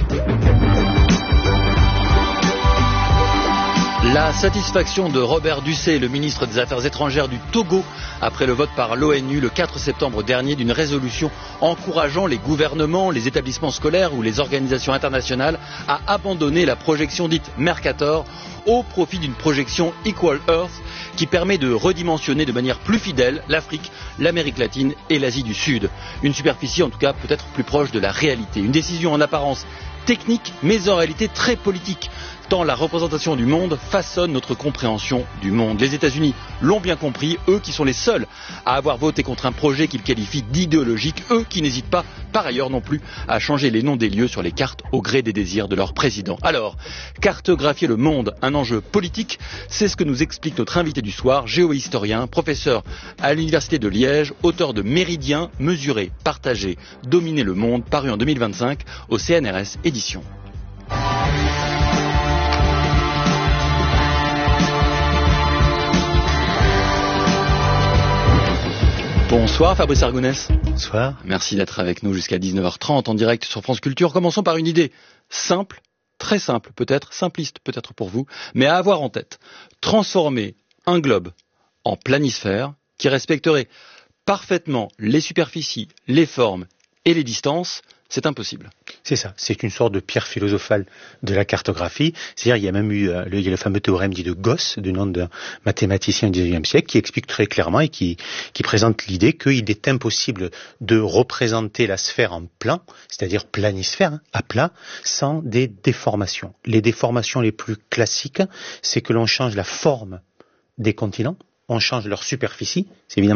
La satisfaction de Robert Dussey, le ministre des Affaires étrangères du Togo, après le vote par l'ONU le quatre septembre dernier d'une résolution encourageant les gouvernements, les établissements scolaires ou les organisations internationales à abandonner la projection dite Mercator au profit d'une projection Equal Earth qui permet de redimensionner de manière plus fidèle l'Afrique, l'Amérique latine et l'Asie du Sud. Une superficie en tout cas peut-être plus proche de la réalité. Une décision en apparence technique mais en réalité très politique, tant la représentation du monde façonne notre compréhension du monde. Les États-Unis l'ont bien compris, eux qui sont les seuls à avoir voté contre un projet qu'ils qualifient d'idéologique, eux qui n'hésitent pas par ailleurs non plus à changer les noms des lieux sur les cartes au gré des désirs de leur président. Alors, cartographier le monde, un enjeu politique, c'est ce que nous explique notre invité du soir, géohistorien, professeur à l'Université de Liège, auteur de Méridien, mesurer, partager, dominer le monde, paru en deux mille vingt-cinq au C N R S Éditions. Bonsoir Fabrice Argounès. Bonsoir. Merci d'être avec nous jusqu'à dix-neuf heures trente en direct sur France Culture. Commençons par une idée simple, très simple peut-être, simpliste peut-être pour vous, mais à avoir en tête. Transformer un globe en planisphère qui respecterait parfaitement les superficies, les formes et les distances, c'est impossible. C'est ça, c'est une sorte de pierre philosophale de la cartographie. C'est-à-dire, il y a même eu euh, le, il y a le fameux théorème dit de Gauss, du nom d'un mathématicien du dix-neuvième siècle, qui explique très clairement et qui, qui présente l'idée qu'il est impossible de représenter la sphère en plan, c'est-à-dire planisphère, hein, à plat, sans des déformations. Les déformations les plus classiques, c'est que l'on change la forme des continents, on change leur superficie, c'est évidemment